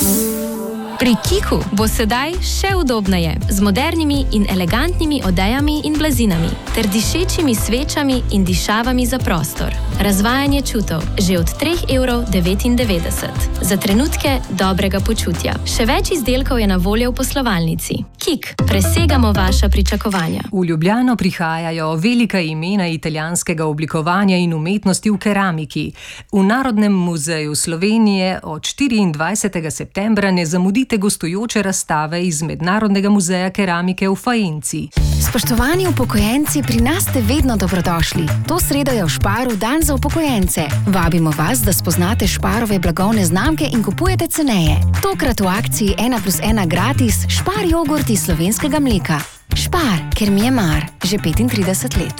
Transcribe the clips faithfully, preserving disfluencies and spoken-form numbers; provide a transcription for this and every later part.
Pri Kiku bo sedaj še udobneje, z modernimi in elegantnimi odejami in blazinami, ter dišečimi svečami in dišavami za prostor. Razvajanje čutov že od tri evre devetindevetdeset. Za trenutke dobrega počutja. Še več izdelkov je na voljo v poslovalnici. Kik, presegamo vaša pričakovanja. V Ljubljano prihajajo velika imena italijanskega oblikovanja in umetnosti v keramiki. V Narodnem muzeju Slovenije od štiriindvajsetega septembra ne zamudite gostujoče razstave iz Mednarodnega muzeja keramike v Faenci. Spoštovani upokojenci, pri nas ste vedno dobrodošli. To sredo je v Šparu dan za upokojence. Vabimo vas, da spoznate Šparove blagovne znamke in kupujete ceneje. Tokrat v akciji ena plus ena gratis Špar jogurt iz slovenskega mleka. Špar, ker mi je mar, že petintrideset let.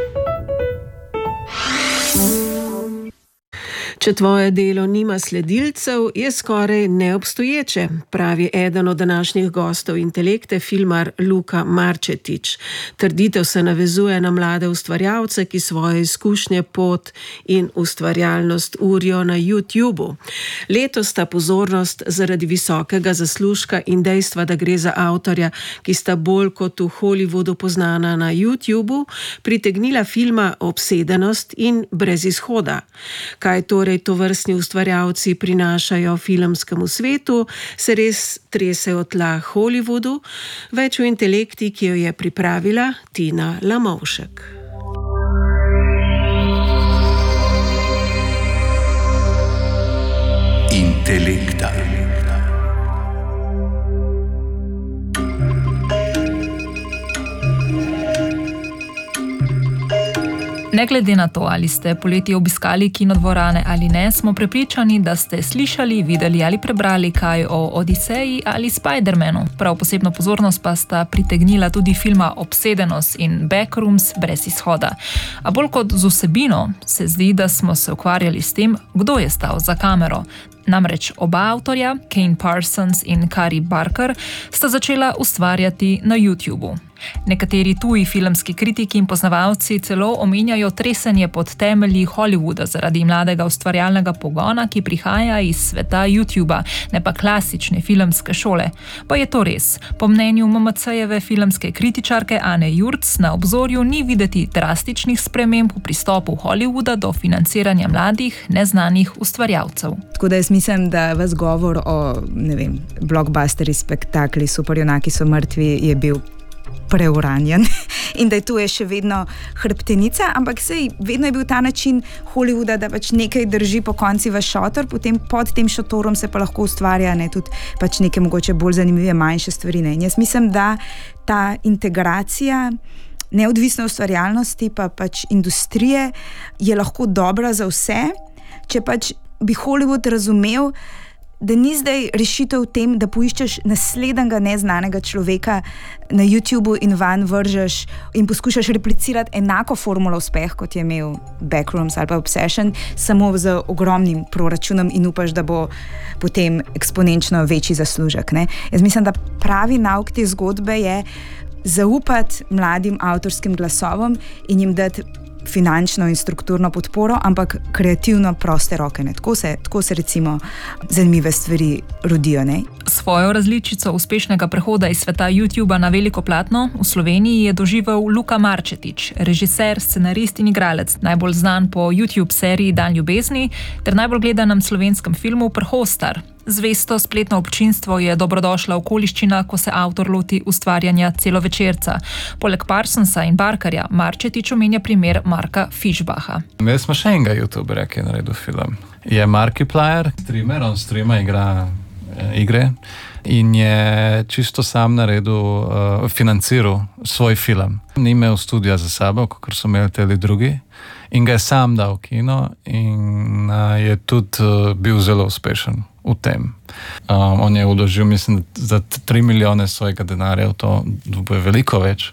Če tvoje delo nima sledilcev, je skoraj neobstoječe, pravi eden od današnjih gostov Intelekte, filmar Luka Marčetič. Trditev se navezuje na mlade ustvarjalce, ki svoje izkušnje, pot in ustvarjalnost urijo na YouTubu. Letos sta pozornost zaradi visokega zaslužka in dejstva, da gre za avtorja, ki sta bolj kot v Hollywoodu poznana na YouTubu, pritegnila filma Obsedenost in Brez izhoda. Kaj torej tovrstni ustvarjalci prinašajo filmskemu svetu, se res tresejo tla Hollywoodu? Več v Intelekti, ki jo je pripravila Tina Lamovšek. Intelekta. Ne glede na to, ali ste poleti obiskali kinodvorane ali ne, smo prepričani, da ste slišali, videli ali prebrali kaj o Odiseji ali Spider-Manu. Prav posebno pozornost pa sta pritegnila tudi filma Obsedenost in Backrooms Brez izhoda. A bolj kot z vsebino se zdi, da smo se ukvarjali s tem, kdo je stal za kamero. Namreč oba avtorja, Kane Parsons in Kari Barker, sta začela ustvarjati na YouTubu. Nekateri tuji filmski kritiki in poznavalci celo omenjajo tresenje pod temelji Hollywooda zaradi mladega ustvarjalnega pogona, ki prihaja iz sveta YouTuba, ne pa klasične filmske šole. Pa je to res. Po mnenju M M C-jeve filmske kritičarke Ane Jurc na obzorju ni videti drastičnih sprememb v pristopu Hollywooda do financiranja mladih, neznanih ustvarjalcev. Tako da jaz mislim, da vas govor o, ne vem, blockbusteri, spektakli, superjunaki so mrtvi, je bil preuranjen in da je to je še vedno hrbtenica, ampak sej vedno je bil ta način Hollywooda, da pač nekaj drži po konci v šotor, potem pod tem šotorom se pa lahko ustvarja ne, tudi pač neke mogoče bolj zanimive manjše stvari. Ne. In jaz mislim, da ta integracija neodvisne ustvarjalnosti pa pač industrije je lahko dobra za vse, če pač bi Hollywood razumel, da ni zdaj rešitev v tem, da poiščeš naslednjega neznanega človeka na YouTubu in van vržeš in poskušaš replicirati enako formulo uspeha, kot je imel Backrooms ali pa Obsession, samo z ogromnim proračunom in upaš, da bo potem eksponenčno večji zaslužek. Ne? Jaz mislim, da pravi nauk te zgodbe je zaupati mladim avtorskim glasovom in jim dati finančno in strukturno podporo, ampak kreativno proste roke. Ne? Tako se, tako se recimo zanimive stvari rodijo. Ne? Svojo različico uspešnega prehoda iz sveta YouTuba na veliko platno v Sloveniji je doživel Luka Marčetič, režiser, scenarist in igralec, najbolj znan po YouTube seriji Dan ljubezni ter najbolj gledanem slovenskem filmu Prhostar. Zvesto spletno občinstvo je dobrodošla okoliščina, ko se avtor loti ustvarjanja celovečerca. Poleg Parsonsa in Barkerja Marčetič omenja primer Marka Fischbacha. Imeli smo še enega youtuberja, ki je naredil film. Je Markiplier, streamer, on streama, igra eh, igre in je čisto sam naredil, uh, financiral svoj film. Ni imel studia za sabo, kakor so imeli teli drugi, in ga je sam dal v kino in uh, je tudi uh, bil zelo uspešen v tem. Um, on je vložil, mislim, za tri milijone svojega denarja v to, bo je veliko več.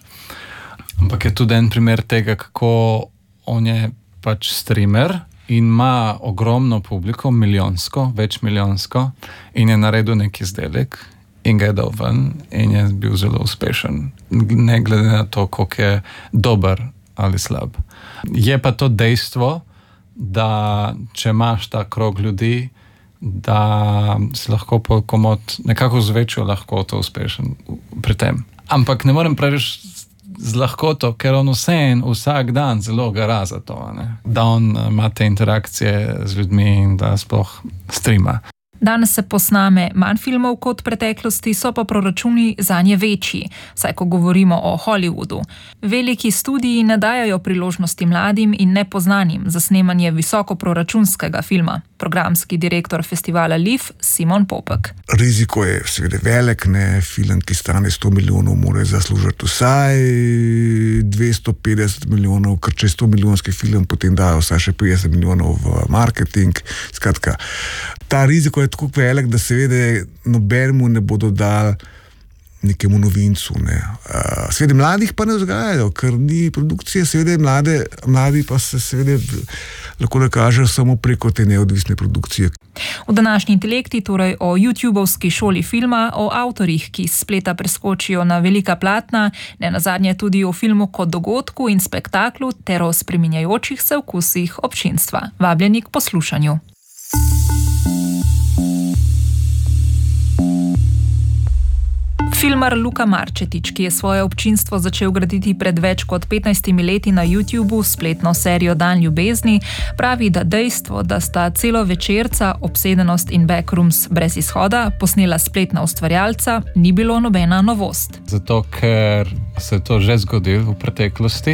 Ampak je tudi en primer tega, kako on je pač streamer in ima ogromno publiko, milijonsko, več milijonsko, in je naredil neki izdelek in ga je dal ven in je bil zelo uspešen. Ne glede na to, koliko je dober ali slab. Je pa to dejstvo, da če imaš ta krog ljudi, da si lahko pol komot nekako z večjo lahkoto uspešen pri tem. Ampak ne morem preveč z lahkoto, ker on vseeno vsak dan zelo gara za to, ne? Da on ima te interakcije z ljudmi in da sploh streama. Danes se posname manj filmov kot v preteklosti, so pa proračuni zanje večji, saj ko govorimo o Hollywoodu. Veliki studiji ne dajajo priložnosti mladim in nepoznanim za snemanje visokoproračunskega filma. Programski direktor festivala L I F Simon Popek. Riziko je seveda velik, ne, film, ki stane sto milijonov, mora zaslužiti vsaj dvesto petdeset milijonov, ker če je sto milijonski film, potem dajo vsaj še petdeset milijonov v marketing. Skratka, ta riziko je tako velik, da seveda nobenemu ne bodo dali nekemu novincu. Ne. Uh, seveda mladih pa ne vzgajajo, ker ni produkcije, seveda mlade, mladi pa se seveda lahko da kažejo samo preko te neodvisne produkcije. V današnji Intelekti torej o YouTubovski šoli filma, o avtorjih, ki s spleta preskočijo na velika platna, ne nazadnje tudi o filmu kot dogodku in spektaklu ter o spreminjajočih se vkusih občinstva. Vabljeni k poslušanju. Filmar Luka Marčetič, ki je svoje občinstvo začel graditi pred več kot petnajstimi leti na YouTubu s spletno serijo Dan ljubezni, pravi, da dejstvo, da sta celo večerca Obsedenost in Backrooms brez izhoda posnela spletna ustvarjalca, ni bilo nobena novost. Zato, ker se je to že zgodilo v preteklosti.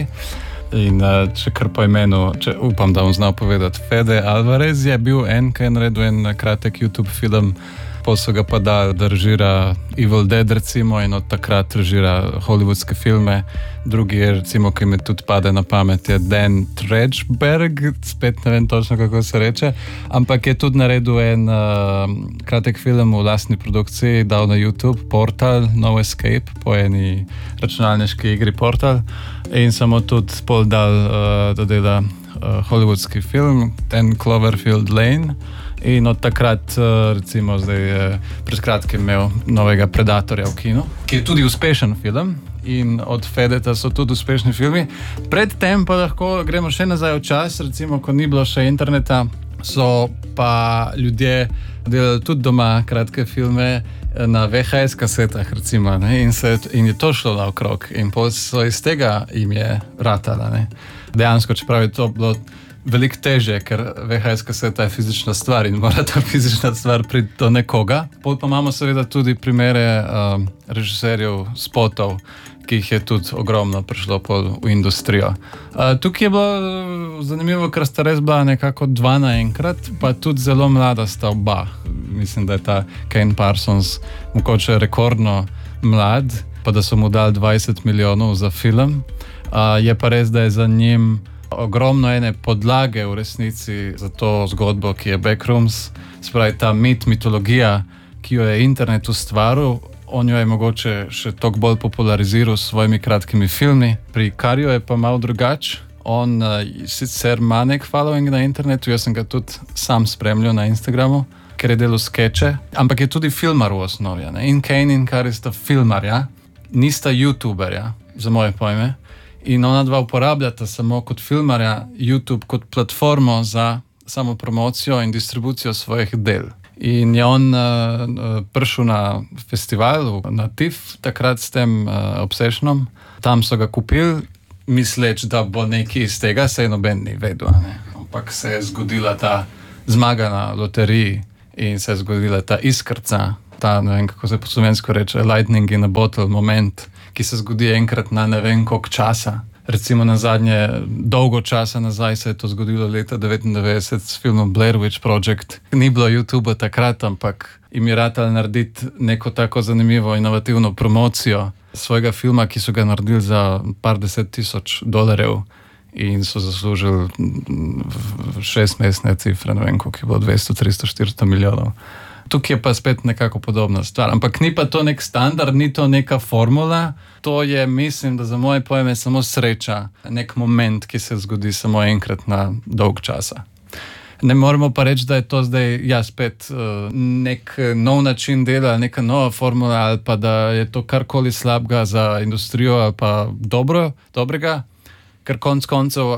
In če kar po imenu, če upam, da bom znal povedati, Fede Alvarez je bil en, ki je naredil en kratek YouTube film, pol so ga pa dali, da režira Evil Dead recimo in od takrat režira hollywoodske filme. Drugi je recimo, ki mi tudi pade na pamet, je Dan Trachberg, spet ne vem točno, kako se reče, ampak je tudi naredil en uh, kratek film v lastni produkciji, dal na YouTube, Portal, No Escape, po eni računalniški igri Portal, in samo tudi pol dal, uh, da dela uh, hollywoodski film, Ten Cloverfield Lane. In od takrat, recimo, zdaj je pred kratkim imel novega Predatorja v kinu, ki je tudi uspešen film in od Fedeta so tudi uspešni filmi. Predtem pa lahko gremo še nazaj v čas, recimo, ko ni bilo še interneta, so pa ljudje delali tudi doma kratke filme na V H S kasetah, recimo, ne? In, se, in je to šlo naokrog in pol so iz tega jim je ratala, ne? Dejansko, čeprav je to bilo veliko teže, ker V H S kaseta je fizična stvar in mora ta fizična stvar priti do nekoga. Pol pa imamo seveda tudi primere uh, režiserjev spotov, ki jih je tudi ogromno prišlo pol v industrijo. Uh, tukaj je bilo zanimivo, ker sta res bila nekako dva naenkrat, pa tudi zelo mlada sta oba. Mislim, da je ta Kane Parsons mogoče rekordno mlad, pa da so mu dali dvajset milijonov za film. Uh, je pa res, da je za njim ogromno ene podlage v resnici za to zgodbo, ki je Backrooms, spravi ta mit, mitologija, ki jo je internet ustvaril, on jo je mogoče še toliko bolj populariziral s svojimi kratkimi filmi. Pri Karju je pa malo drugač. On uh, sicer ima nek following na internetu, jaz sem ga tudi sam spremljal na Instagramu, ker je delal skeče, ampak je tudi filmar v osnovi. Ne? In Kane in Kari sta filmarja, nista youtuberja, za moje pojme. In ona dva uporabljata samo kot filmarja YouTube kot platformo za samo promocijo in distribucijo svojih del. In je on uh, prišel na festival, na T I F, takrat s tem uh, Obsessionom. Tam so ga kupili, misleč, da bo nekaj iz tega, saj noben ni vedel. Ne? Ampak se je zgodila ta zmaga na loteriji in se je zgodila ta iskrca, ta, ne vem, kako se po slovensko reče, lightning in a bottle moment, ki se zgodi enkrat na ne vem koliko časa. Recimo na zadnje, dolgo časa nazaj se je to zgodilo leta devetindevetdeset s filmom Blair Witch Project. Ni bilo YouTubea takrat, ampak jim je ratalo narediti neko tako zanimivo, inovativno promocijo svojega filma, ki so ga naredili za par deset tisoč dolarjev in so zaslužili šestmestne cifre, ne vem koliko je bilo, dvesto, tristo, štiristo milijonov. Tukaj je pa spet nekako podobna stvar. Ampak ni pa to nek standard, ni to neka formula. To je, mislim, da za moje pojme samo sreča. Nek moment, ki se zgodi samo enkrat na dolg časa. Ne moremo pa reči, da je to zdaj, ja, spet uh, nek nov način dela, neka nova formula, ali pa da je to karkoli slabega za industrijo, ali pa dobro, dobrega. ker konc koncev,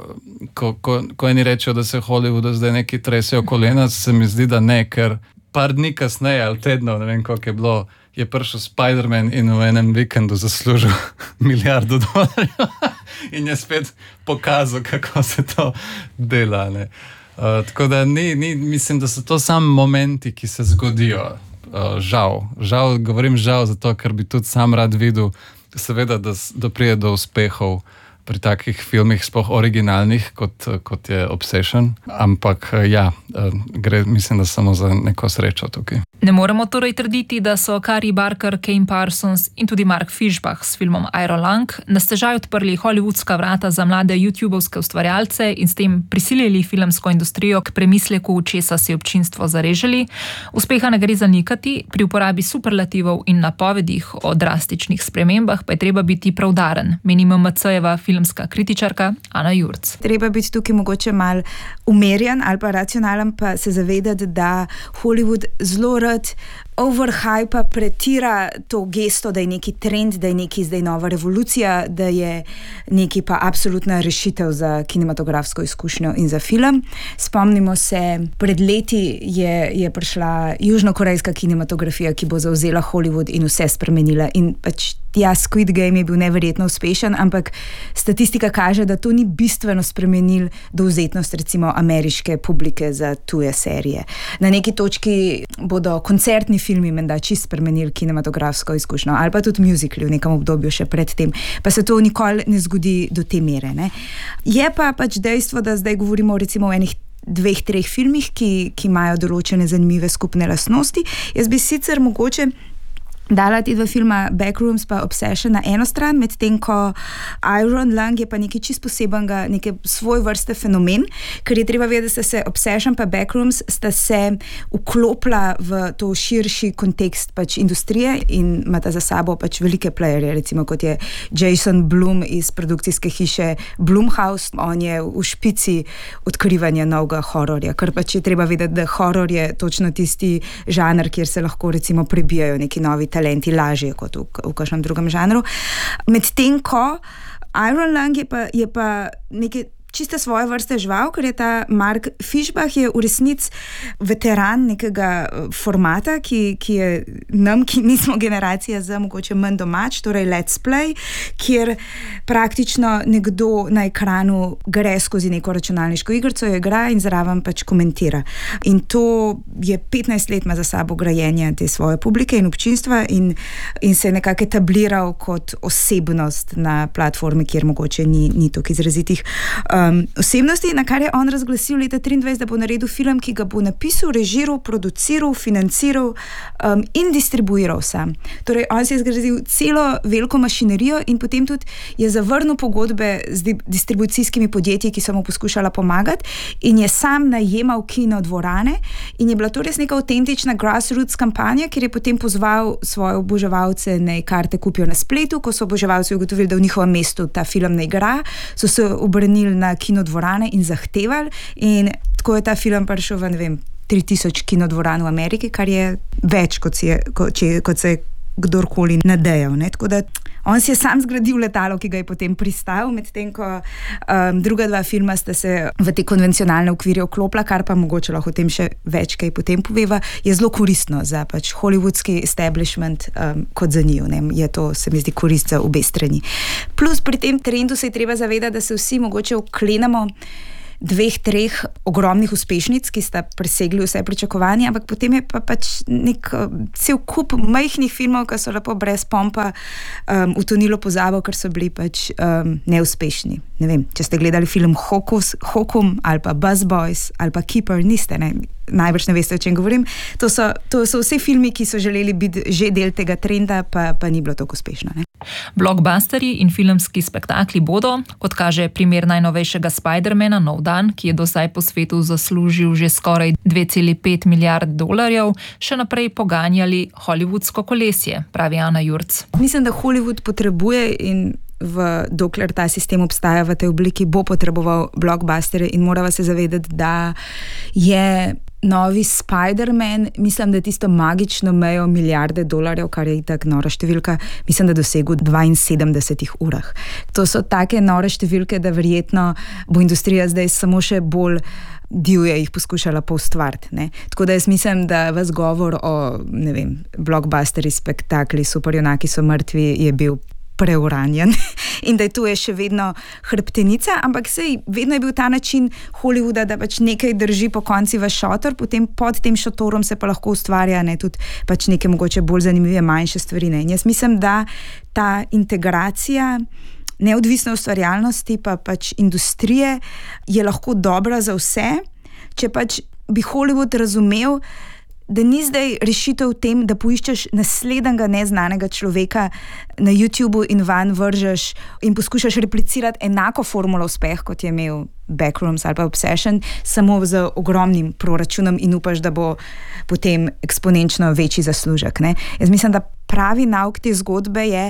ko, ko, ko eni rečejo, da se Hollywoodu zdaj neki tresejo kolena, se mi zdi, da ne, ker par dni kasneje ali tednov, ne vem, koliko je bilo, je prišel Spider-Man in v enem vikendu zaslužil milijardo dolarjev in je spet pokazal, kako se to dela. Ne. Uh, tako da ni, ni, mislim, da so to samo momenti, ki se zgodijo. Uh, žal. Žal, govorim žal zato, ker bi tudi sam rad videl, seveda, da, da prije do uspehov pri takih filmih, sploh originalnih, kot, kot je Obsession. Ampak ja, gre, mislim, da samo za neko srečo tukaj. Ne moremo torej trditi, da so Kari Barker, Kane Parsons in tudi Mark Fischbach s filmom Aerolang na stežaj odprli hollywoodska vrata za mlade YouTubovske ustvarjalce in s tem prisilili filmsko industrijo k premisleku, česa si občinstvo zareželi. Uspeha ne gre zanikati, pri uporabi superlativov in napovedih o drastičnih spremembah pa je treba biti pravdaren, meni M M C-jeva filmska kritičarka Ana Jurc. Treba biti tukaj mogoče mal umerjen ali pa racionalen, pa se zavedati, da Hollywood zelo rad overhypa, pretira to gesto, da je neki trend, da je neki zdaj nova revolucija, da je neki pa absolutna rešitev za kinematografsko izkušnjo in za film. Spomnimo se, pred leti je, je prišla južnokorejska kinematografija, ki bo zavzela Hollywood in vse spremenila. In pač ja, Squid Game je bil neverjetno uspešen, ampak statistika kaže, da to ni bistveno spremenil dovzetnost recimo ameriške publike za tuje serije. Na neki točki bodo koncertni filmi menda čisto spremenili kinematografsko izkušnjo, ali pa tudi musicali v nekem obdobju še pred tem. Pa se to nikoli ne zgodi do te mere. Ne? Je pa pač dejstvo, da zdaj govorimo recimo o enih dveh, treh filmih, ki, ki imajo določene zanimive skupne lastnosti. Jaz bi sicer mogoče dala ti dva filma Backrooms pa Obsession na eno stran, medtem ko Aerolang je pa nekaj čist posebenega, nekaj svoj vrste fenomen, ker je treba vedeti, da sta se Obsession pa Backrooms sta se vklopila v to širši kontekst pač industrije in imata za sabo pač velike playerje, recimo kot je Jason Blum iz produkcijske hiše Blumhouse, on je v špici odkrivanja novega hororja, ker pač je treba vedeti, da horor je točno tisti žanr, kjer se lahko recimo prebijajo neki novi talenti lažje kot v, v kakšnem drugem žanru. Medtem ko Aerolang je pa, je pa nekaj čiste svoje vrste žival, ker je ta Mark Fischbach je v resnici veteran nekega formata, ki, ki je nam, ki nismo generacija za mogoče manj domač, torej let's play, kjer praktično nekdo na ekranu gre skozi neko računalniško igrico, jo igra in zraven pač komentira. In to je petnajst let ima za sabo grajenja te svoje publike in občinstva in, in se je nekako etabliral kot osebnost na platformi, kjer mogoče ni, ni toliko izrazitih um, Um, osebnosti, na kar je on razglasil leta triindvajset, da bo naredil film, ki ga bo napisal, režiral, produciral, financiral um, in distribuiral sam. Torej, on se je zgradil celo veliko mašinerijo in potem tudi je zavrnil pogodbe z di- distribucijskimi podjetji, ki so mu poskušala pomagati in je sam najemal kino dvorane in je bila to res neka avtentična grassroots kampanja, kjer je potem pozval svoje oboževalce, naj karte kupijo na spletu. Ko so oboževalci ugotovili, da v njihovem mestu ta film ne igra, so se obrnili na kinodvorane in zahtevali in tako je ta film prišel v, ne vem, tri tisoč kinodvoran v Ameriki, kar je več, kot, si je, kot, če, kot se je kdorkoli nadejal. Ne? Tako da on si je sam zgradil letalo, ki ga je potem pristal, medtem ko um, druga dva filma sta se v te konvencionalne okvirje vklopila, kar pa mogoče lahko o tem še več kaj potem poveva, je zelo koristno za pač hollywoodski establishment um, kot za njiju. Ne? Je to, se mi zdi, korist za obe strani. Plus pri tem trendu se je treba zavedati, da se vsi mogoče oklenamo dveh, treh ogromnih uspešnic, ki sta presegli vse pričakovanja, ampak potem je pa pač nek cel kup majhnih filmov, ki so lepo brez pompa um, utonilo pozabo, ker so bili pač um, neuspešni. Ne vem, če ste gledali film Hokus, Hokum ali pa Buzz Boys ali pa Keeper, niste, ne? Najbrž ne veste, o čem govorim. To so, to so vse filmi, ki so želeli biti že del tega trenda, pa, pa ni bilo tako uspešno. Ne? Blockbusterji in filmski spektakli bodo, kot kaže primer najnovejšega Spidermana Nov dan, ki je do zdaj po svetu zaslužil že skoraj dve celi pet milijard dolarjev, še naprej poganjali hollywoodsko kolesje, pravi Ana Jurc. Mislim, da Hollywood potrebuje in v, dokler ta sistem obstaja v tej obliki, bo potreboval blockbusterje in morava se zavedati, da je novi Spider-Man, mislim, da je tisto magično mejo milijarde dolarjev, kar je itak nora številka, mislim, da dosegel v dvainsedemdesetih urah. To so take nore številke, da verjetno bo industrija zdaj samo še bolj divje jih poskušala poustvariti, ne. Tako da jaz mislim, da ves govor o, ne vem, blockbusteri, spektakli, superjunaki so mrtvi, je bil preuranjen in da je tu je še vedno hrbtenica, ampak sej vedno je bil ta način Hollywooda, da pač nekaj drži po konci v šotor, potem pod tem šotorom se pa lahko ustvarja, ne, tudi pač neke mogoče bolj zanimive manjše stvari, ne. In jaz mislim, da ta integracija neodvisne ustvarjalnosti pa pač industrije je lahko dobra za vse, če pač bi Hollywood razumel, da ni zdaj rešitev v tem, da poiščeš naslednjega neznanega človeka na YouTubu in van vržeš in poskušaš replicirati enako formulo uspeh, kot je imel Backrooms ali pa Obsession, samo z ogromnim proračunom in upaš, da bo potem eksponenčno večji zaslužek, ne. Jaz mislim, da pravi nauk te zgodbe je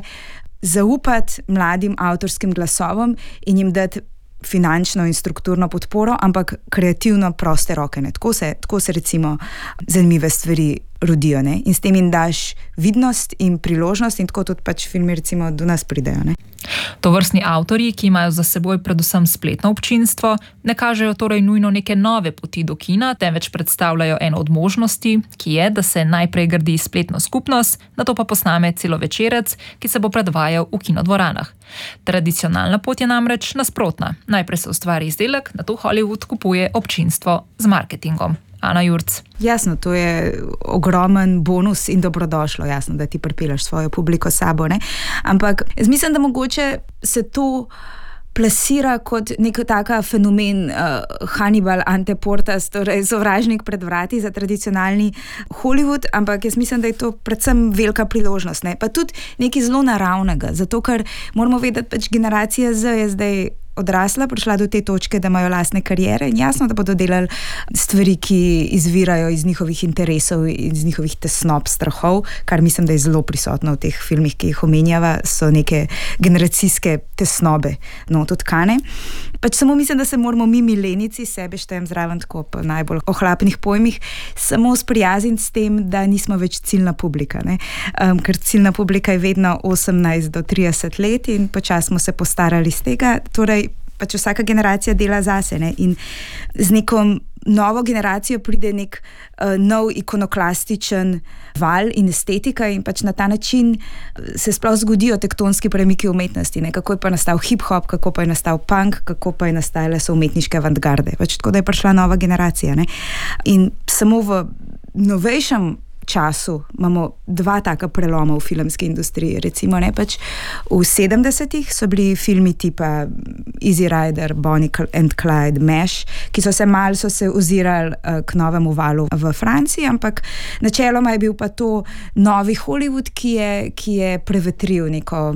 zaupati mladim avtorskim glasovom in jim dati finančno in strukturno podporo, ampak kreativno proste roke, ne. Tako se, tako se recimo zanimive stvari rodijo, ne. In s tem jim daš vidnost in priložnost in tako tudi pač filmi recimo do nas pridejo, ne. Tovrstni avtorji, ki imajo za seboj predvsem spletno občinstvo, ne kažejo torej nujno neke nove poti do kina, temveč predstavljajo eno od možnosti, ki je, da se najprej gradi spletno skupnost, nato pa posname celovečerec, ki se bo predvajal v kinodvoranah. Tradicionalna pot je namreč nasprotna. Najprej se ustvari izdelek, nato Hollywood kupuje občinstvo z marketingom. Ana Jurc. Jasno, to je ogromen bonus in dobrodošlo, jasno, da ti pripeljaš svojo publiko s sabo, ne. Ampak jaz mislim, da mogoče se to plasira kot nek taka fenomen uh, Hannibal ante portas, torej sovražnik pred vrati za tradicionalni Hollywood, ampak jaz mislim, da je to predvsem velika priložnost, ne. Pa tudi nekaj zelo naravnega, zato ker moramo vedeti, pač generacija Z je zdaj odrasla, prišla do te točke, da imajo lastne kariere in jasno, da bodo delali stvari, ki izvirajo iz njihovih interesov, iz njihovih tesnob, strahov, kar mislim, da je zelo prisotno v teh filmih, ki jih omenjava, so neke generacijske tesnobe nototkane. Pač samo mislim, da se moramo mi milenici, sebe štejem zraven tako po najbolj ohlapnih pojmih, samo sprijazniti s tem, da nismo več ciljna publika, ne. Um, ker ciljna publika je vedno osemnajst do trideset let in počasi smo se postarali z tega, torej pač vsaka generacija dela zase, ne, in z neko novo generacijo pride nek uh, nov ikonoklastičen val in estetika in pač na ta način se sploh zgodijo tektonski premiki umetnosti, ne, kako je pa nastal hip-hop, kako pa je nastal punk, kako pa je nastale so umetniške avantgarde, pač tako da je prišla nova generacija, ne, in samo v novejšem času imamo dva taka preloma v filmski industriji, recimo, ne, pač v sedemdesetih so bili filmi tipa Easy Rider, Bonnie and Clyde, Mesh, ki so se malo so se ozirali uh, k novemu valu v Franciji, ampak načeloma je bil pa to novi Hollywood, ki je, ki je prevetril neko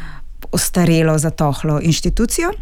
ostarelo, zatohlo inštitucijo.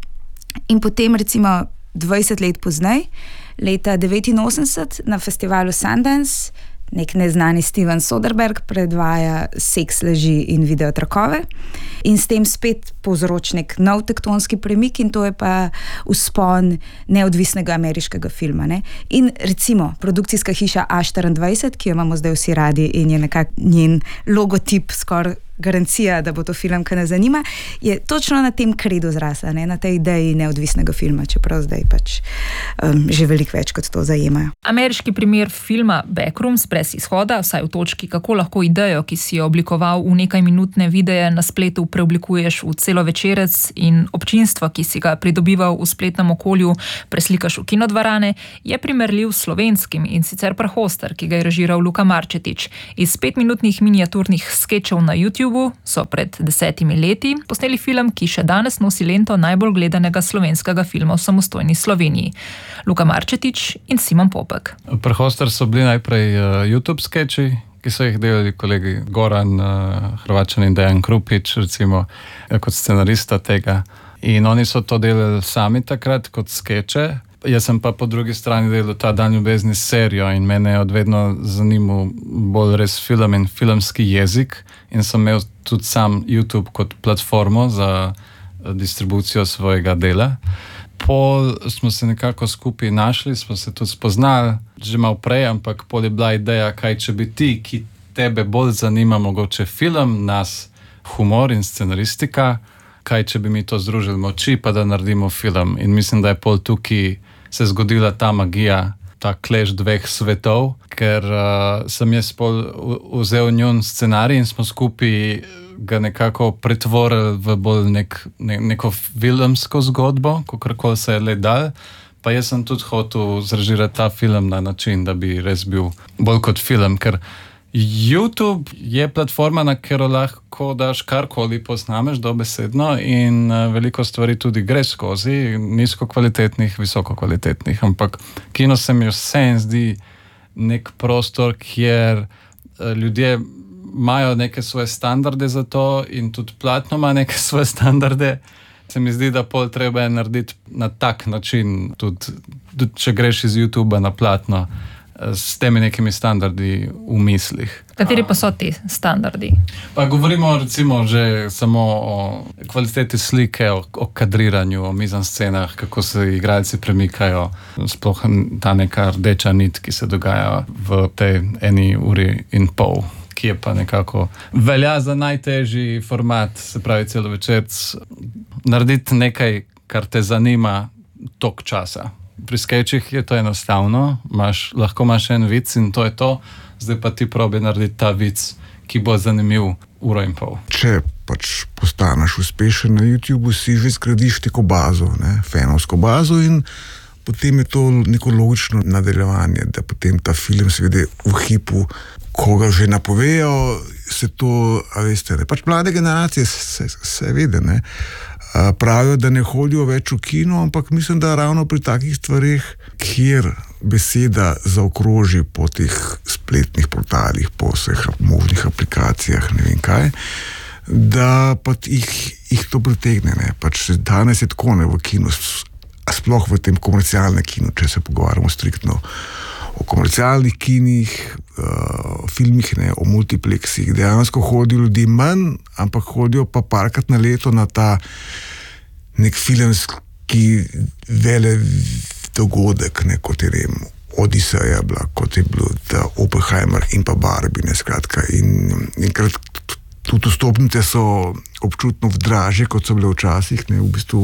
In potem recimo dvajset let pozneje, leta devetinosemdeset na festivalu Sundance, nek neznani Steven Soderbergh predvaja Seks, laži in videotrakove in s tem spet povzroči nek nov tektonski premik in to je pa vzpon neodvisnega ameriškega filma, ne. In recimo produkcijska hiša A štiriindvajset, ki jo imamo zdaj vsi radi in je nekak njen logotip skoraj garancija, da bo to film, ki nas zanima, je točno na tem kredu zrasla, ne, na tej ideji neodvisnega filma, čeprav zdaj pač um, že veliko več kot to zajemajo. Ameriški primer filma Backrooms brez izhoda, vsaj v točki, kako lahko idejo, ki si jo oblikoval v nekaj minutne videe na spletu, preoblikuješ v celovečerec in občinstvo, ki si ga pridobival v spletnem okolju, preslikaš v kinodvarane, je primerljiv s slovenskim in sicer Prhoster, ki ga je režiral Luka Marčetič. Iz petminutnih miniaturnih skečev na YouTube so pred desetimi leti posneli film, ki še danes nosi lento najbolj gledanega slovenskega filma v samostojni Sloveniji. Luka Marčetič in Simon Popek. Prhoster so bili najprej uh, YouTube skeči, ki so jih delali kolegi Goran uh, Hrvačan in Dejan Krupič, recimo kot scenarista tega. In oni so to delali sami takrat kot skeče. Jaz sem pa po drugi strani delal ta Dan ljubezni serijo in mene je odvedno zanimal bolj res film in filmski jezik in sem imel tudi sam YouTube kot platformo za distribucijo svojega dela. Pol smo se nekako skupaj našli, smo se tudi spoznali, že malo prej, ampak pol je bila ideja, kaj če bi ti, ki tebe bolj zanima mogoče film, nas humor in scenaristika, kaj če bi mi to združili moči, pa da naredimo film. In mislim, da je pol tukaj se zgodila ta magija, ta kleš dveh svetov, ker uh, sem jaz pol vzel njun scenarij in smo skupaj ga nekako pretvorili v bolj nek, ne, neko filmsko zgodbo, kakorkoli se je le dal. Pa jaz sem tudi hotel zrežirati ta film na način, da bi res bil bolj kot film, ker YouTube je platforma, na katero lahko daš karkoli posnameš dobesedno in veliko stvari tudi gre skozi, nizko kvalitetnih, visoko kvalitetnih, ampak kino se mi vseeno zdi nek prostor, kjer ljudje imajo neke svoje standarde za to in tudi platno ima neke svoje standarde. Se mi zdi, da pol treba je narediti na tak način, tudi, tudi če greš iz YouTubea na platno, s temi nekimi standardi v mislih. Kateri pa so ti standardi? Pa govorimo recimo že samo o kvaliteti slike, o, o kadriranju, o mizanscenah, kako se igralci premikajo, sploh ta neka rdeča nit, ki se dogaja v tej eni uri in pol, ki je pa nekako velja za najtežji format, se pravi celovečerc, narediti nekaj, kar te zanima tok časa. Pri skečih je to enostavno, imaš, lahko imaš en vic in to je to, zdaj pa ti probi narediti ta vic, ki bo zanimiv uro in pol. Če pač postaneš uspešen na YouTubu, si že zgradiš neko bazo, ne, fanovsko bazo in potem je to neko logično nadaljevanje, da potem ta film seveda v hipu, ko ga že napovejo, se to, a veste, ne, pač mlade generacije se, se vede, ne, pravijo, da ne hodijo več v kino, ampak mislim, da ravno pri takih stvarih, kjer beseda zaokroži po teh spletnih portalih, po vseh možnih aplikacijah, ne vem kaj, da pa jih, jih to pritegne, ne. Pač danes je tako, ne, v kinu, sploh v tem komercialnem kinu, če se pogovarjamo striktno o komercialnih kinih, uh, filmih, ne, o multipleksih. Dejansko hodijo ljudi manj, ampak hodijo pa parkrat na leto na ta nek filmski vele dogodek, ne, kot je rem, Odiseja bila, kot je bil ta Oppenheimer in pa Barbie, ne, skratka. In, in krat tudi vstopnice so občutno dražje, kot so bile včasih, ne, v bistvu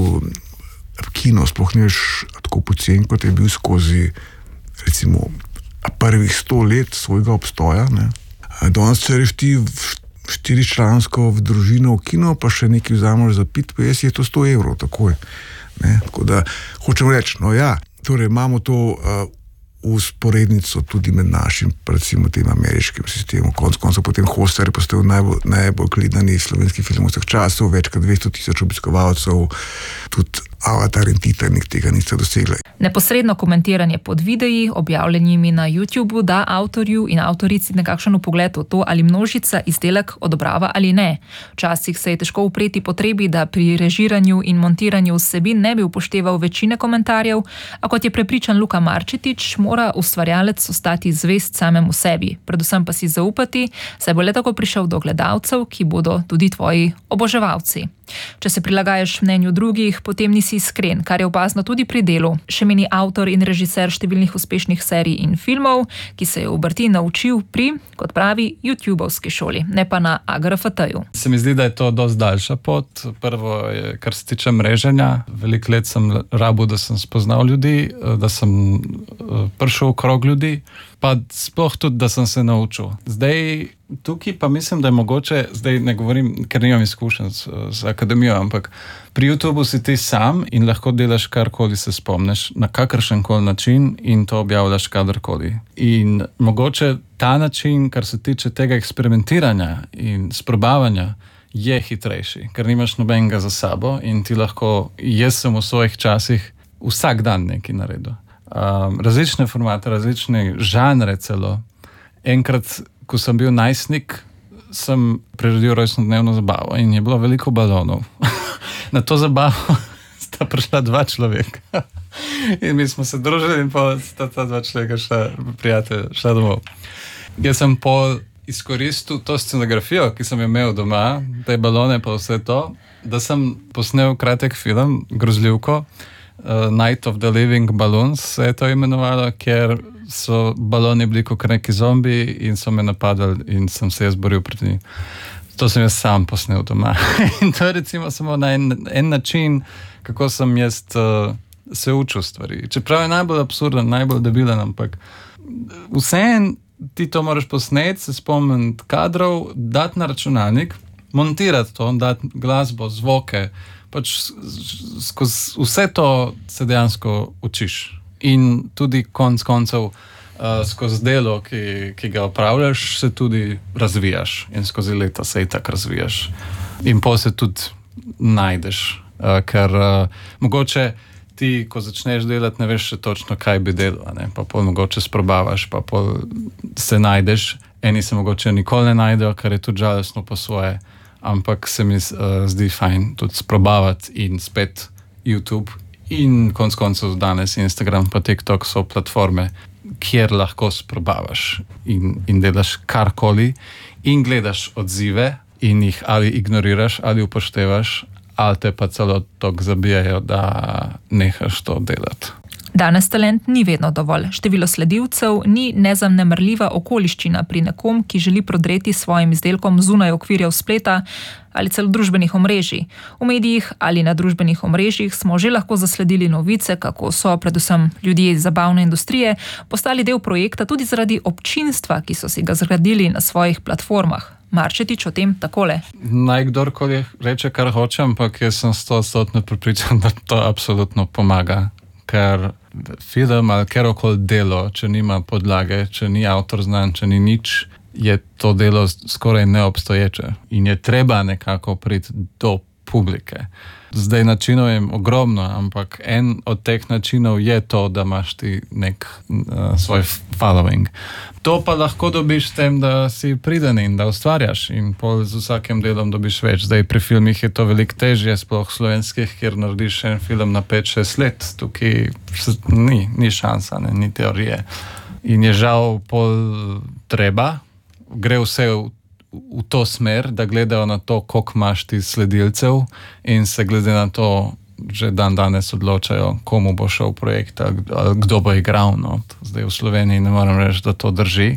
kino sploh ne veš tako pocen, kot je bil skozi recimo prvih sto let svojega obstoja. Ne. Danes, če reš ti štiričlansko v družino v kino, pa še nekaj vzameš za pit, pa jaz je to sto evrov takoj. Ne. Tako da hočem reči, no ja, torej imamo to uh, usporednico tudi med našim, recimo tem ameriškim sistemom. Konc koncev potem Hoster je postal najbolj, najbolj gledani slovenski film vseh časov, več kot dvesto tisoč obiskovalcev, tudi Avatar in Titanic tega niste dosegli. Neposredno komentiranje pod videi, objavljenimi na YouTubu, da avtorju in avtorici nekakšen vpogled v to, ali množica izdelek odobrava ali ne. Včasih se je težko upreti potrebi, da pri režiranju in montiranju vsebin ne bi upošteval večine komentarjev, a kot je prepričan Luka Marčetič, mora ustvarjalec ostati zvest samemu sebi, predvsem pa si zaupati, saj bo le tako prišel do gledalcev, ki bodo tudi tvoji oboževalci. Če se prilagajaš mnenju drugih, potem nisi iskren, kar je opazno tudi pri delu. Še meni avtor in režiser številnih uspešnih serij in filmov, ki se je obrti naučil pri, kot pravi, YouTubovski šoli, ne pa na A G R F T-ju. Se mi zdi, da je to dosti daljša pot. Prvo je, kar se tiče mreženja. Veliko let sem rabil, da sem spoznal ljudi, da sem prišel okrog ljudi, pa sploh tudi, da sem se naučil. Zdaj, tukaj pa mislim, da je mogoče, zdaj ne govorim, ker nimam izkušenj z, z akademijo, ampak pri YouTubu si ti sam in lahko delaš karkoli se spomneš, na kakršenkoli način in to objavljaš kadarkoli. In mogoče ta način, kar se tiče tega eksperimentiranja in sprobavanja, je hitrejši, ker nimaš nobenega za sabo in ti lahko, jaz sem v svojih časih vsak dan nekaj naredil. Um, različne formate, različne žanre celo. Enkrat, ko sem bil najstnik, sem priredil rojstnodnevno zabavo in je bilo veliko balonov. Na to zabavo sta prišla dva človeka. In mi smo se družili in pa sta ta dva človeka šla, prijatelj, šla domov. Jaz sem pol izkoristil to scenografijo, ki sem imel doma, te balone pa vse to, da sem posnel kratek film, grozljivko, uh, Night of the Living Balloons se je to imenovalo, ker so baloni bili kot neki zombi in so me napadali in sem se jaz boril proti njih. To sem jaz sam posnel doma. In to je recimo samo na en, en način, kako sem jaz uh, se učil stvari. Čeprav je najbolj absurden, najbolj debilen, ampak vseeno ti to moraš posneti, se spomniti kadrov, dati na računalnik, montirati to, dati glasbo, zvoke, pač skozi vse to se dejansko učiš. In tudi konc koncev uh, skozi delo, ki, ki ga opravljaš, se tudi razvijaš in skozi leta se i tak razvijaš. In po se tudi najdeš, uh, ker uh, mogoče ti, ko začneš delati, ne veš še točno, kaj bi delal, ne? Pa pol mogoče sprobavaš, pa pol se najdeš, eni se mogoče nikoli ne najdejo, kar je tudi žalostno po svoje, ampak se mi uh, zdi fajn tudi sprobavati in spet YouTube in konc koncev danes Instagram pa TikTok so platforme, kjer lahko sprobavaš in, in delaš karkoli in gledaš odzive in jih ali ignoriraš, ali upoštevaš, ali te pa celo tok zabijajo, da nehaš to delati. Danes talent ni vedno dovolj. Število sledilcev ni nezanemrljiva okoliščina pri nekom, ki želi prodreti svojim izdelkom zunaj okvirjev spleta ali celo družbenih omrežij. V medijih ali na družbenih omrežjih smo že lahko zasledili novice, kako so predvsem ljudje iz zabavne industrije postali del projekta tudi zaradi občinstva, ki so si ga zgradili na svojih platformah. Marčetič o tem takole. Naj kdorkoli reče, kar hoče, ampak jaz sem sto odstotno prepričan, da to absolutno pomaga. Ker film ali kjerokoli delo, če nima podlage, če ni avtor znan, če ni nič, je to delo skoraj neobstoječe in je treba nekako priti do publike. Zdaj načinov je ogromno, ampak en od teh načinov je to, da imaš ti nek uh, svoj following. To pa lahko dobiš s tem, da si priden in da ustvarjaš in pol z vsakim delom dobiš več. Zdaj pri filmih je to veliko težje, sploh slovenskih, kjer narediš en film na pet šest let. Tukaj ni, ni šansa, ne, ni teorije. In je žal pol treba, gre vse v v to smer, da gledajo na to, koliko imaš ti sledilcev in se glede na to že dan danes odločajo, komu bo šel projekt, kdo bo igral. No. Zdaj v Sloveniji ne moram reči, da to drži.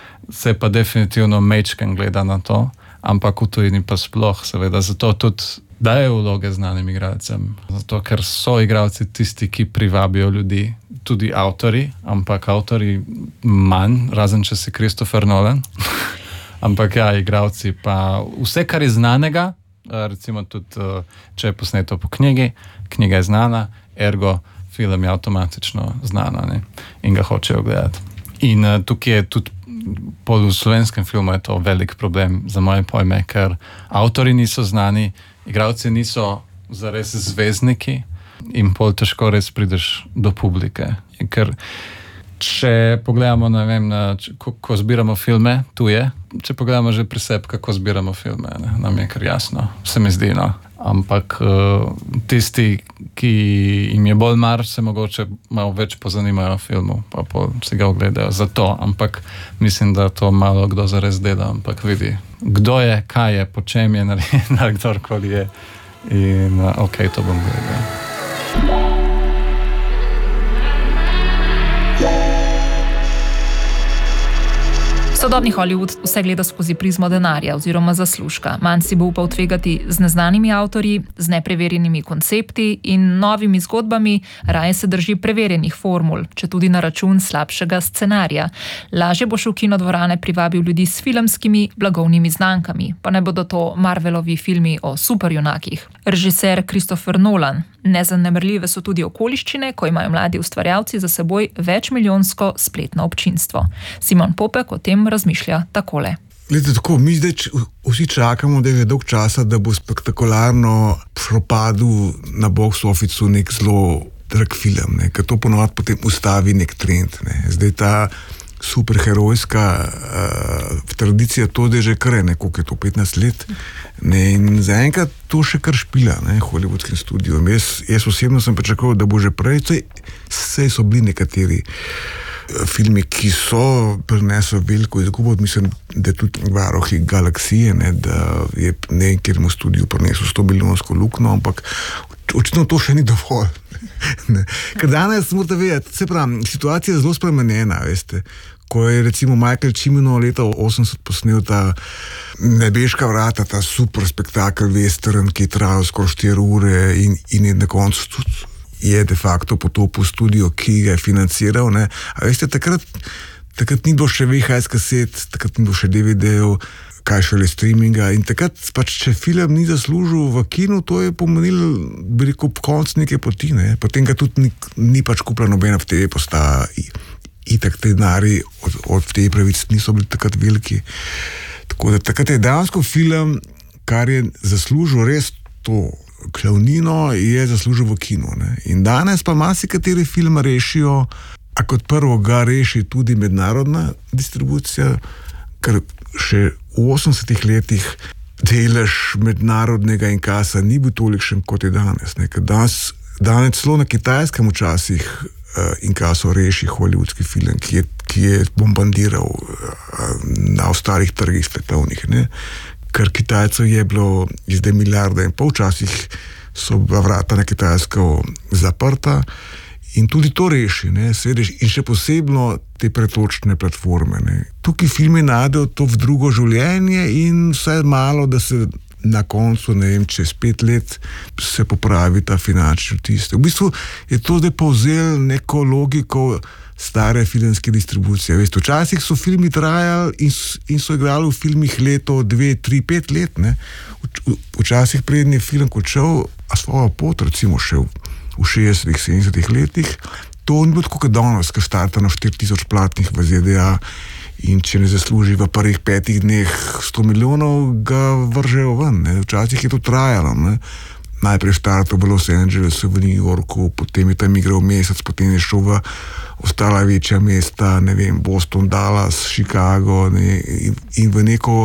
Se pa definitivno mečken gleda na to, ampak v tujini pa sploh, seveda. Zato tudi dajo vloge znanim igralcem. Zato, ker so igralci tisti, ki privabijo ljudi, tudi avtori, ampak avtori manj, razen če si Christopher Nolan. Ampak ja, igravci pa vse, kar je znanega, recimo tudi, če je posneto po knjigi, knjiga je znana, ergo film je avtomatično znana, ne? In ga hočejo gledati. In uh, tukaj je tudi po slovenskem filmu je to velik problem za moje pojme, ker avtori niso znani, igravci niso zares zvezdniki in pol težko res prideš do publike. Ker če pogledamo, ne vem, na, če, ko, ko zbiramo filme, tuje, če pogledamo že pri sebi, kako zbiramo filme, ne, nam je kar jasno, se mi zdi, no. Ampak uh, tisti, ki jim je bolj mar, se mogoče malo več pozanimajo o filmu, pa pol si ga ogledajo za to, ampak mislim, da to malo kdo zares dela, ampak vidi, kdo je, kaj je, po čem je naredil, kdorkoli je in uh, ok, to bom gledal. Sodobni Hollywood vse gleda skozi prizmo denarja oziroma zaslužka. Manj si bo upal tvegati z neznanimi avtorji, z nepreverjenimi koncepti in novimi zgodbami, raje se drži preverjenih formul, če tudi na račun slabšega scenarija. Lažje boš v kinodvorane privabil ljudi s filmskimi blagovnimi znankami, pa ne bodo to Marvelovi filmi o superjunakih. Režiser Christopher Nolan. Nezanemrljive so tudi okoliščine, ko imajo mladi ustvarjalci za seboj večmilijonsko spletno občinstvo. Simon Popek o tem razmišlja takole. Glede, tako, mi zdaj vsi čakamo, da je dolg časa, da bo spektakularno propadel na box officeu nek zelo drag film, ne, ker to ponovadi potem ustavi nek trend. Ne. Zdaj ta superherojska uh, tradicija, to da je že kar ne, koliko je to, petnajst let, Ne, in zaenkrat to še kar špila, ne, hollywoodskim studijom. Jaz, jaz osebno sem pričakoval, da bo že prej, saj so bili nekateri filmi, ki so prinesli veliko izgubo, mislim, da tudi Varuhi galaksije, ne, da je nekjeremu studiju prinesel sto milijonsko luknjo, ampak očitno to še ni dovolj. Ne. Ker danes morate vedeti, se pravi, situacija je zelo spremenjena, veste. Ko je recimo Michael Cimino leta osemdeset posnel ta Nebeška vrata, ta super spektakel western, ki je trajal skoraj štiri ure in, in je na koncu tudi je de facto potopil studio, ki ga je financiral. Ne. A veste, takrat, takrat ni bilo še V H S kaset, takrat ni bilo še D V D-ev, kaj šele streaminga in takrat pač, če film ni zaslužil v kinu, to je pomenilo, bi rekel, konc neke poti, ne. Potem ga tudi ni, ni pač kupila nobena v T V postaja. Itak te denari od, od te pravic niso bili takrat veliki. Tako da takrat je dejansko film, kar je zaslužil res to klavnino, je zaslužil v kinu. Ne? In danes pa marsikateri film rešijo, a kot prvo ga reši tudi mednarodna distribucija, ker še v osemdesetih letih delež mednarodnega inkasa ni bil tolikšen, kot je danes. Ne? Ker danes, danes celo na Kitajskem včasih in kaj so reši hollywoodski film, ki je, ki je bombardiral na ostalih trgih svetovnih. Ne? Ker Kitajcev je bilo zdaj milijarda in pol, včasih so bila vrata na Kitajsko zaprta in tudi to reši. Ne? Svediš, in še posebno te pretočne platforme. Ne? Tukaj filmi najdejo to v drugo življenje in vsaj malo, da se na koncu, ne vem, čez pet let se popravi ta finančni vtis. V bistvu je to zdaj povzel neko logiko stare filmske distribucije. Veste, včasih so filmi trajali in, in so igrali v filmih leto, dve, tri, pet let. Ne? V, včasih preden je film končal, a svojo pot, recimo še v, v šestdesetih, sedemdesetih letih, to ni bilo tako, kot danes, ko starta na štiri tisoč platnih v Z D A in če ne zasluži v prvih petih dneh sto milijonov, ga vržejo ven. Ne. Včasih je to trajalo. Ne. Najprej štartal v Los Angelesu, v New Yorku, potem je tam igral mesec, potem je šel v ostala večja mesta, ne vem, Boston, Dallas, Chicago, ne, in, in v neko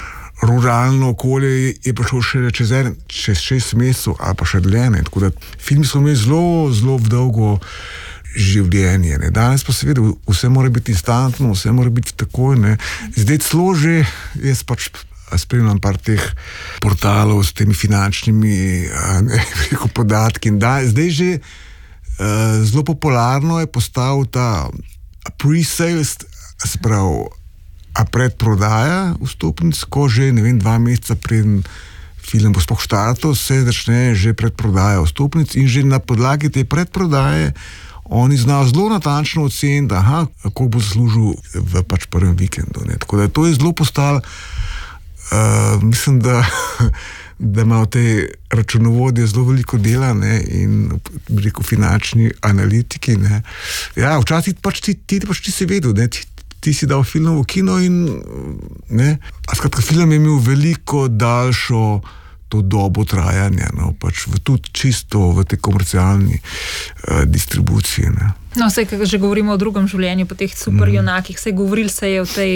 ruralno okolje je prišel še čez, en, čez šest mesecev ali pa še dlje. Ne. Tako da filmi so imeli zelo, zelo dolgo življenje. Ne. Danes pa seveda vse mora biti instantno, vse mora biti takoj. Ne. Zdaj celo že, jaz pač spremljam par teh portalov s temi finančnimi ne, podatki. Da, zdaj že uh, zelo popularno je postal ta pre-sales, sprav, a predprodaja vstopnic, ko že, ne vem, dva meseca preden film bo sploh štartal, se začne že predprodaja vstopnic in že na podlagi te predprodaje oni znajo zelo natančno oceniti, aha, koliko bo zaslužil v pač prvem vikendu. Ne. Tako da to je zelo postalo, uh, mislim, da, da imajo te računovodje zelo veliko dela, ne, in rekel finančni analitiki. Ne. Ja, včasih pač ti, ti, pač ti si vedel, ne, ti, ti si dal film v kino in ne, a skratka, film je imel veliko daljšo to dobo trajanja, no, pač v, tudi čisto v tej komercialni uh, distribuciji. Ne. No, vse, kaj že govorimo o drugem življenju, po teh superjunakih, vse govoril se je o tej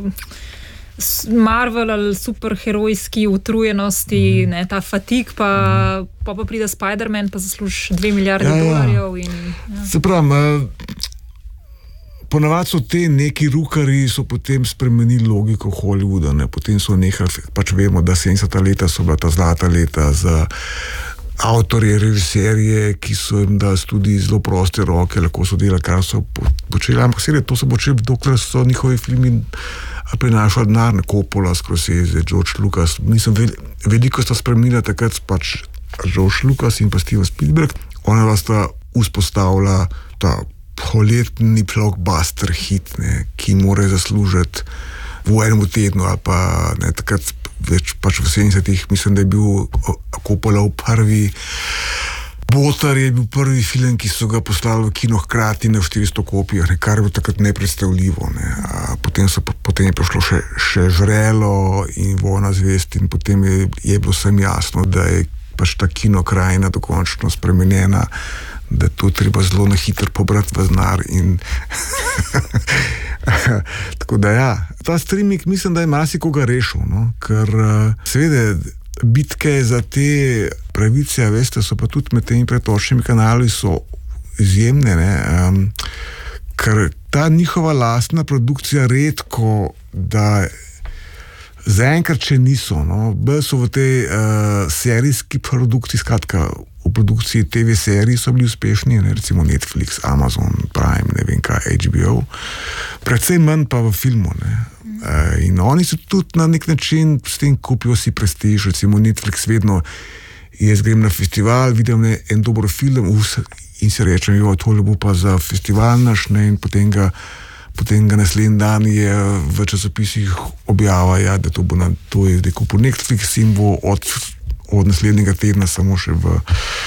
Marvel ali superherojski utrujenosti, mm. ne, ta fatig, pa, mm. pa pa pride Spider-Man, pa zasluži dve milijarde ja, dolarjev. In, ja. Se pravi, uh, ponavadi so te neki rukari so potem spremenili logiko Hollywooda, ne, potem so nehali, pač vemo, da sedemdeseta leta so bila ta zlata leta za avtorje, režiserje, ki so jim dali tudi zelo proste roke, lahko so delali, kar so počeli, ampak seveda to so počeli, dokler so njihovi filmi prinašali denar, Coppola, Scorsese, George Lucas, nisem vel, veliko sta spremenila takrat pač George Lucas in pa Steven Spielberg, ona vas sta vzpostavila ta poletni blockbuster hit, ne, ki mora zaslužiti v enem tednu ali pa ne, takrat več pač v sedemdesetih, mislim, da je bil Coppola prvi Botar je bil prvi film, ki so ga poslali v kino hkrati na štiristo kopijah, ne, kar je bilo takrat nepredstavljivo. Ne. A potem, so, potem je prišlo še, še Žrelo in Vojna zvezd in potem je, je bilo vsem jasno, da je pač ta kinokrajina dokončno spremenjena, da to treba zelo na hitro pobrati v znar in tako da ja, ta streaming mislim, da je marsikoga rešil, no? Ker seveda bitke za te pravice, veste, so pa tudi med temi pretočnimi kanali so izjemne, ne, um, ker ta njihova lastna produkcija redko, da zaenkrat, če niso, no, bolj so v tej uh, serijski produkciji, skratka, v produkciji te ve seriji so bili uspešni, ne, recimo Netflix, Amazon Prime, ne vem kaj, H B O, predvsem manj pa v filmu, ne. Uh, in oni se tudi na nek način s tem kupijo si prestiž, recimo Netflix vedno, jaz grem na festival, vidim ne, en dober film us, in si rečem, jo, tole bo pa za festival naš, ne, in potem ga potem ga naslednji dan je v časopisih objava, ja, da to bo na, to je zdaj kupil Netflix in bo od, od naslednjega tedna samo še v,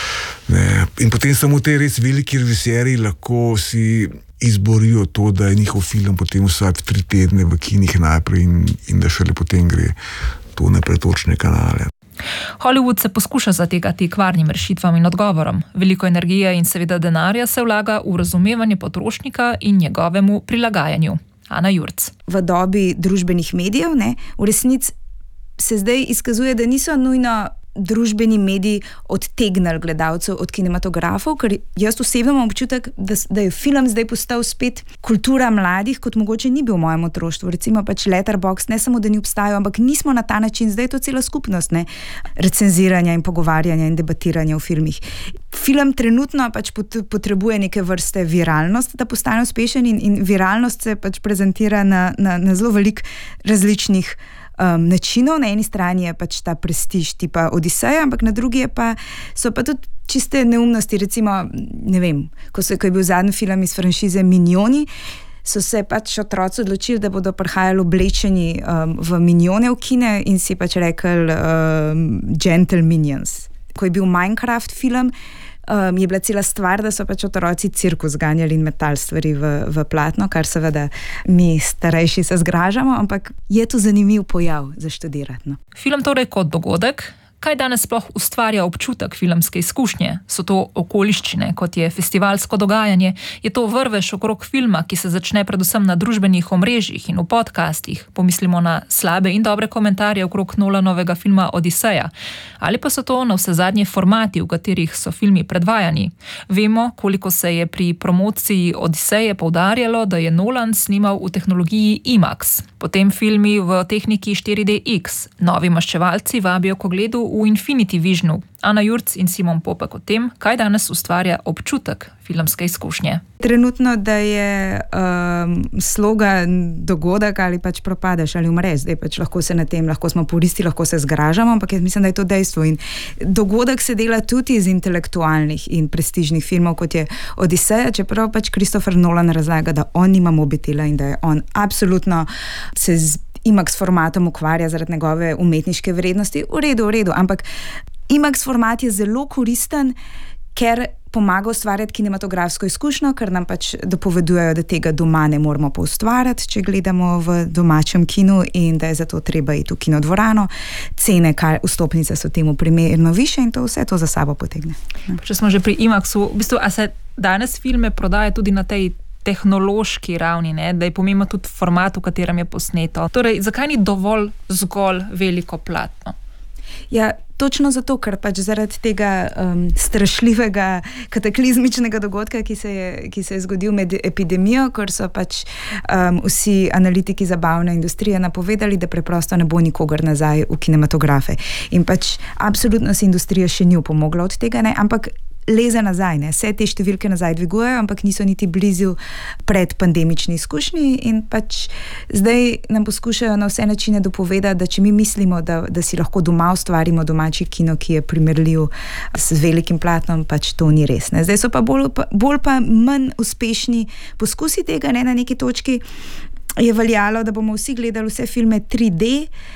ne, in potem samo te res veliki režiserji lahko si izborijo to, da je njihov film potem vsak tri tedne v kinih najprej in, in da šele potem gre to na pretočne kanale. Hollywood se poskuša zategati kvarnim rešitvam in odgovorom. Veliko energije in seveda denarja se vlaga v razumevanje potrošnika in njegovemu prilagajanju. Ana Jurc. V dobi družbenih medijev, ne, v resnici se zdaj izkazuje, da niso nujno družbeni mediji odtegnili gledalcev od kinematografov, ker jaz osebno imam občutek, da, da je film zdaj postal spet kultura mladih, kot mogoče ni bil v mojem otroštvu. Recimo pač Letterboxd, ne samo, da ni obstajal, ampak nismo na ta način, zdaj je to cela skupnost, ne, recenziranja in pogovarjanja in debatiranja v filmih. Film trenutno pač potrebuje neke vrste viralnost, da postane uspešen in, in viralnost se pač prezentira na, na, na zelo veliko različnih Um, načinov. Na eni strani je pač ta prestiž tipa Odiseja, ampak na drugi je pa, so pa tudi čiste neumnosti, recimo, ne vem, ko, so, ko je bil zadnji film iz franšize Minioni, so se pač otroci odločili, da bodo prihajali oblečeni um, v Minione v kine in si pač rekli um, Gentle Minions. Ko je bil Minecraft film, Um, je bila cela stvar, da so pač otroci cirkus ganjali in metali stvari v, v platno, kar seveda mi starejši se zgražamo, ampak je to zanimiv pojav za študirati. No. Film torej kot dogodek. Kaj danes sploh ustvarja občutek filmske izkušnje? So to okoliščine, kot je festivalsko dogajanje? Je to vrvež okrog filma, ki se začne predvsem na družbenih omrežjih in v podcastih? Pomislimo na slabe in dobre komentarje okrog Nolanovega filma Odiseja. Ali pa so to na vse zadnje formati, v katerih so filmi predvajani? Vemo, koliko se je pri promociji Odiseje poudarjalo, da je Nolan snimal v tehnologiji IMAX. Potem filmi v tehniki štiri D X. Novi maščevalci vabijo k ogledu v Infinity Visionu. Ana Jurc in Simon Popek o tem, kaj danes ustvarja občutek filmske izkušnje. Trenutno, da je um, sloga dogodek ali pač propadeš ali umreš, zdaj pač lahko se na tem, lahko smo puristi, lahko se zgražamo, ampak jaz mislim, da je to dejstvo. In dogodek se dela tudi iz intelektualnih in prestižnih filmov, kot je Odiseja, čeprav pač Christopher Nolan razlaga, da on nima mobitela in da je on absolutno se z IMAX formatom ukvarja zaradi njegove umetniške vrednosti. V redu, v redu, ampak IMAX format je zelo koristen, ker pomaga ustvarjati kinematografsko izkušnjo, ker nam pač dopovedujejo, da tega doma ne moramo poustvarjati, če gledamo v domačem kinu in da je zato treba iti v kinodvorano. Cene, kar vstopnice so temu primerno više in to vse to za sabo potegne. Če smo že pri IMAXu, v bistvu, a se danes filme prodaja tudi na tej tehnološki ravni, ne? Da je pomembno tudi format, v katerem je posneto. Torej, zakaj ni dovolj zgolj veliko platno? Ja, točno zato, ker pač zaradi tega um, strašljivega kataklizmičnega dogodka, ki se je, ki se je zgodil med epidemijo, ker so pač um, vsi analitiki zabavne industrije napovedali, da preprosto ne bo nikogar nazaj v kinematografe. In pač absolutno se industrija še ni upomogla od tega, ne? Ampak leze nazaj, ne? Vse te številke nazaj dvigujejo, ampak niso niti blizu pred pandemični izkušnji in pač zdaj nam poskušajo na vse načine dopovedati, da če mi mislimo, da, da si lahko doma ustvarimo domači kino, ki je primerljiv s velikim platnom, pač to ni res. Ne? Zdaj so pa bolj, bolj pa manj uspešni poskusi tega, ne? Na neki točki je veljalo, da bomo vsi gledali vse filme tri D,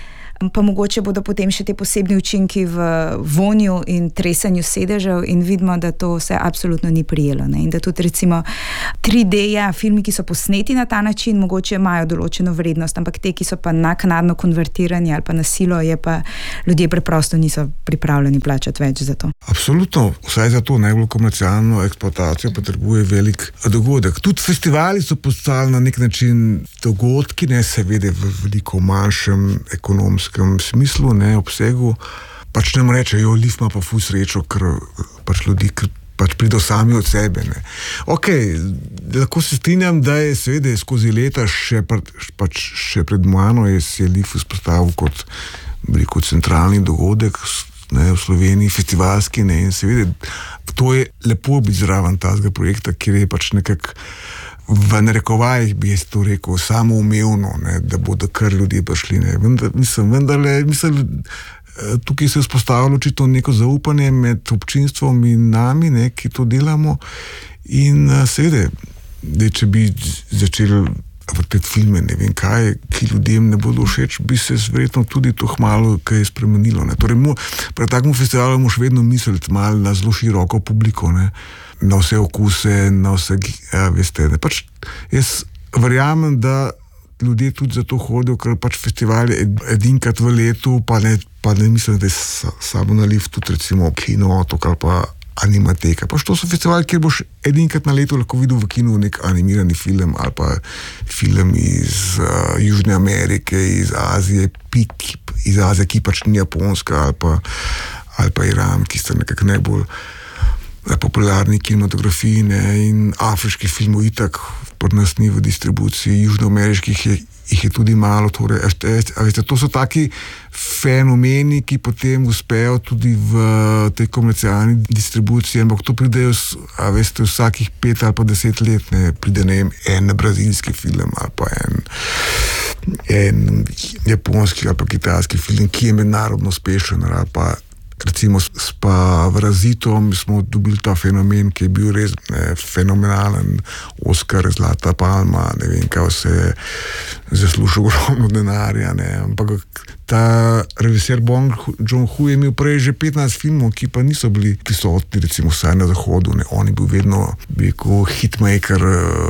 pa mogoče bodo potem še te posebni učinki v vonju in tresanju sedežev in vidimo, da to vse absolutno ni prijelo. Ne? In da tudi recimo tri D, ja, filmi, ki so posneti na ta način, mogoče imajo določeno vrednost, ampak te, ki so pa naknadno konvertirani ali pa na silo, je pa ljudje preprosto niso pripravljeni plačati več za to. Absolutno, vsaj za to najbolj komercialno eksploatacijo potrebuje velik dogodek. Tudi festivali so postali na nek način dogodki, ne seveda v veliko manjšem ekonomskem smislu, ne, obsegu, pač ne mu reče, jo, Lif ima pa ful srečo, ker pač ljudi, ker pač prido sami od sebe. Ne. Ok, lahko se strinjam, da je seveda skozi leta še, pač še pred mano je se Lif vzpostavil kot, rekel, centralni dogodek, ne, v Sloveniji, festivalski, ne, in seveda to je lepo biti zraven tazga projekta, kjer je pač nekako v narekovajih bi jaz to rekel, samoumevno, ne, da bodo kar ljudje prišli, ne, vendar, mislim, vendarle, mislim, tukaj se je vzpostavilo očitno neko zaupanje med občinstvom in nami, ne, ki to delamo in seveda, da če bi začeli vrteti filme, ne vem kaj, ki ljudem ne bodo všeč, bi se verjetno tudi to hmalo kaj spremenilo. Ne. Torej, mo, pri takem festivalu moš vedno misliti malo na zelo široko publiko, ne, na vse okuse, na vse, ja, veste, ne. Pač jaz verjamem, da ljudje tudi za to hodijo, ker pač festival je edinkrat v letu, pa ne, pa ne mislim, da je samo na Lif, tudi recimo Kino Otok ali pa Animateka. Pač to so festivali, kjer boš edinkrat na letu lahko videl v kinu nek animirani film ali pa film iz uh, Južne Amerike, iz Azije, pik, iz Azije, ki pač ni Japonska ali pa, ali pa Iran, ki sta nekako najbolj popularni kinematografiji, ne, in afriški filmov itak pri nas ni v distribuciji, južnoameriških je, jih je tudi malo, torej, a veste, to so taki fenomeni, ki potem uspejo tudi v tej komercialni distribuciji, ampak to pridejo, a veste, vsakih pet ali pa deset let, ne, pride, ne vem, en brazilski film ali pa en, en japonski ali pa kitajski film, ki je mednarodno uspešen, ali pa recimo s Parazitom smo dobili ta fenomen, ki je bil res ne, fenomenalen, Oscar, Zlata palma, ne vem, kaj se je zaslužil ogromno denarja, ne, ampak ta režiser Bong Joon-ho je imel prej že petnajst filmov, ki pa niso bili prisotni, recimo vsaj na Zahodu, ne, on je bil vedno, bi rekel, hitmaker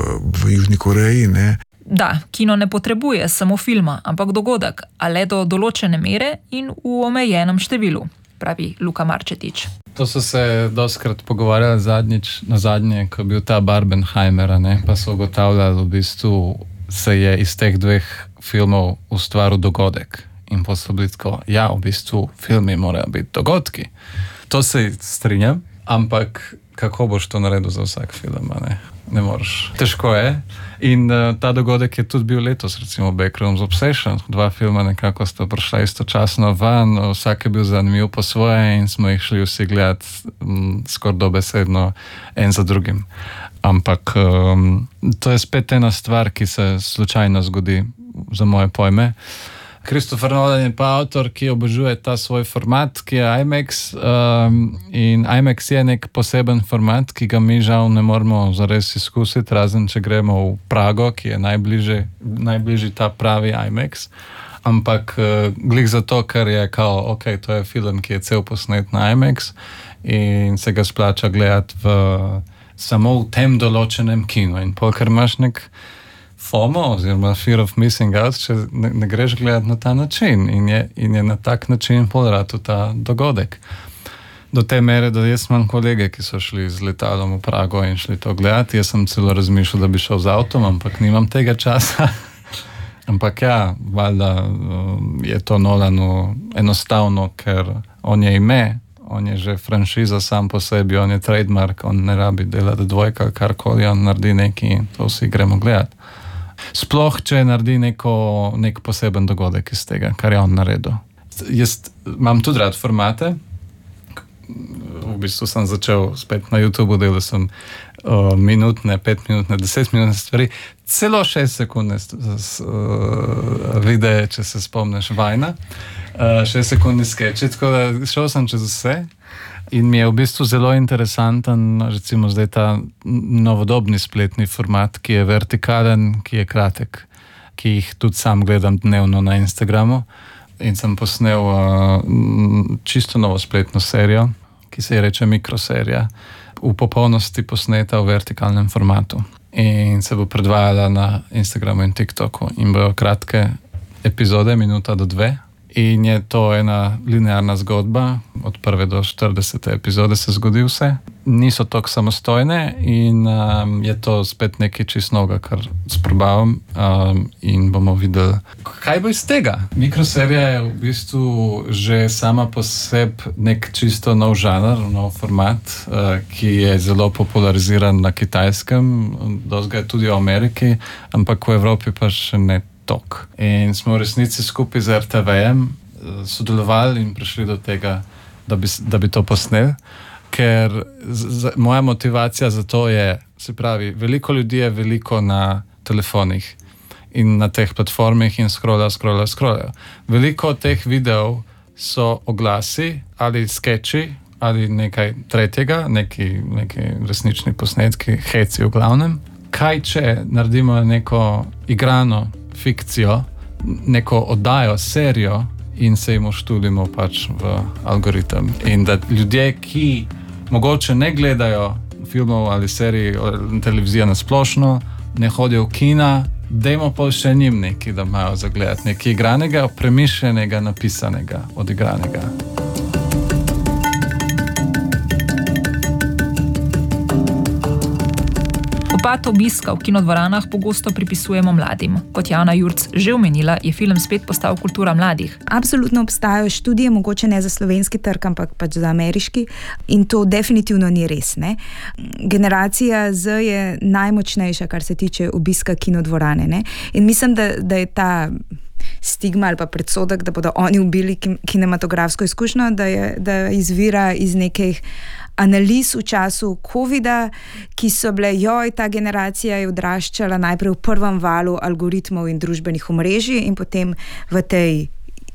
v Južni Koreji, ne. Da, kino ne potrebuje samo filma, ampak dogodek, a le do določene mere in v omejenem številu, pravi Luka Marčetič. To so se dostkrat pogovarjali zadnjič, na zadnje, ko je bil ta Barbenheimer, ne, pa so ugotavljali, v bistvu se je iz teh dveh filmov ustvaril dogodek. In pa so bili tako, ja, v bistvu filmi morajo biti dogodki. To se strinjam, ampak kako boš to naredil za vsak film, ne? Ne moreš. Težko je. In uh, ta dogodek je tudi bil letos, recimo Backroom's Obsession. Dva filma nekako sta prišla istočasno van, vsak je bil zanimiv po svoje in smo jih šli vsi gledati m, skoraj dobesedno en za drugim. Ampak um, to je spet ena stvar, ki se slučajno zgodi za moje pojme. Christopher Nolan je pa avtor, ki obožuje ta svoj format, ki je IMAX, um, in IMAX je nek poseben format, ki ga mi žal ne moremo zares izkusiti, razen če gremo v Prago, ki je najbližje, najbližji ta pravi IMAX. Ampak uh, glih zato, ker je kao, ok, to je film, ki je cel posnet na IMAX in se ga splača gledati v, samo v tem določenem kinu. In pol, ker imaš nek FOMO, oziroma fear of missing out, če ne, ne greš gledati na ta način in je, in je na tak način podratu ta dogodek. Do te mere, da jaz imam kolege, ki so šli z letalom v Prago in šli to gledati. Jaz sem celo razmišljal, da bi šel z avtom, ampak nimam tega časa. Ampak ja, valjda je to Nolanu enostavno, ker on je ime, on je že franšiza sam po sebi, on je trademark, on ne rabi delati dvojka, karkoli, on naredi neki in to vsi gremo gledati. Sploh, če naredi neko, nek poseben dogodek iz tega, kar je on naredil. Jaz imam tudi rad formate. V bistvu sem začel spet na YouTubeu, delal sem uh, minutne, petminutne, desetminutne stvari. Celo šest sekundne uh, videe, če se spomniš, Vajna. Uh, šest sekundni skeči, tako da šel sem čez vse. In mi je v bistvu zelo interesanten, recimo zdaj ta novodobni spletni format, ki je vertikalen, ki je kratek, ki jih tudi sam gledam dnevno na Instagramu. In sem posnel uh, čisto novo spletno serijo, ki se je reče mikroserija, v popolnosti posneta v vertikalnem formatu. In se bo predvajala na Instagramu in TikToku. In bojo kratke epizode, minuta do dve. In je to ena linearna zgodba, od prve do štiridesete epizode se zgodi vse. Niso tako samostojne in um, je to spet nekaj čisto novega, kar sprobavam um, in bomo videli, kaj bo iz tega. Mikroserija je v bistvu že sama po sebi nek čisto nov žanr, nov format, uh, ki je zelo populariziran na Kitajskem, dosti je tudi v Ameriki, ampak v Evropi pa še ne tok. In smo v resnici skupaj z er te ve-jem sodelovali in prišli do tega, da bi, da bi to posneli, ker z, z, moja motivacija za to je, se pravi, veliko ljudi je veliko na telefonih in na teh platformih in scrolla, scrolla, scrolla. Veliko od teh videov so oglasi ali skeči ali nekaj tretjega, neki, neki resnični posnetki, heci v glavnem. Kaj če naredimo neko igrano fikcijo, neko oddajo, serijo in se jim uštulimo pač v algoritem. In da ljudje, ki mogoče ne gledajo filmov ali serij ali televizijo na splošno, ne hodijo v kina, dajmo pa še njim nekaj, da imajo za gledati. Nekaj igranega, premišljenega, napisanega, odigranega. Upad obiska v kinodvoranah pogosto pripisujemo mladim. Kot Jana Jurc že omenila, je film spet postal kultura mladih. Absolutno obstajajo študije, mogoče ne za slovenski trg, ampak pač za ameriški, in to definitivno ni res, ne. Generacija Z je najmočnejša, kar se tiče obiska kinodvorane, ne. In mislim, da, da je ta stigma ali pa predsodek, da bodo oni ubili kinematografsko izkušnjo, da, je, da izvira iz nekih analiz v času covida, ki so bile, joj, ta generacija je odraščala najprej v prvem valu algoritmov in družbenih omrežij in potem v tej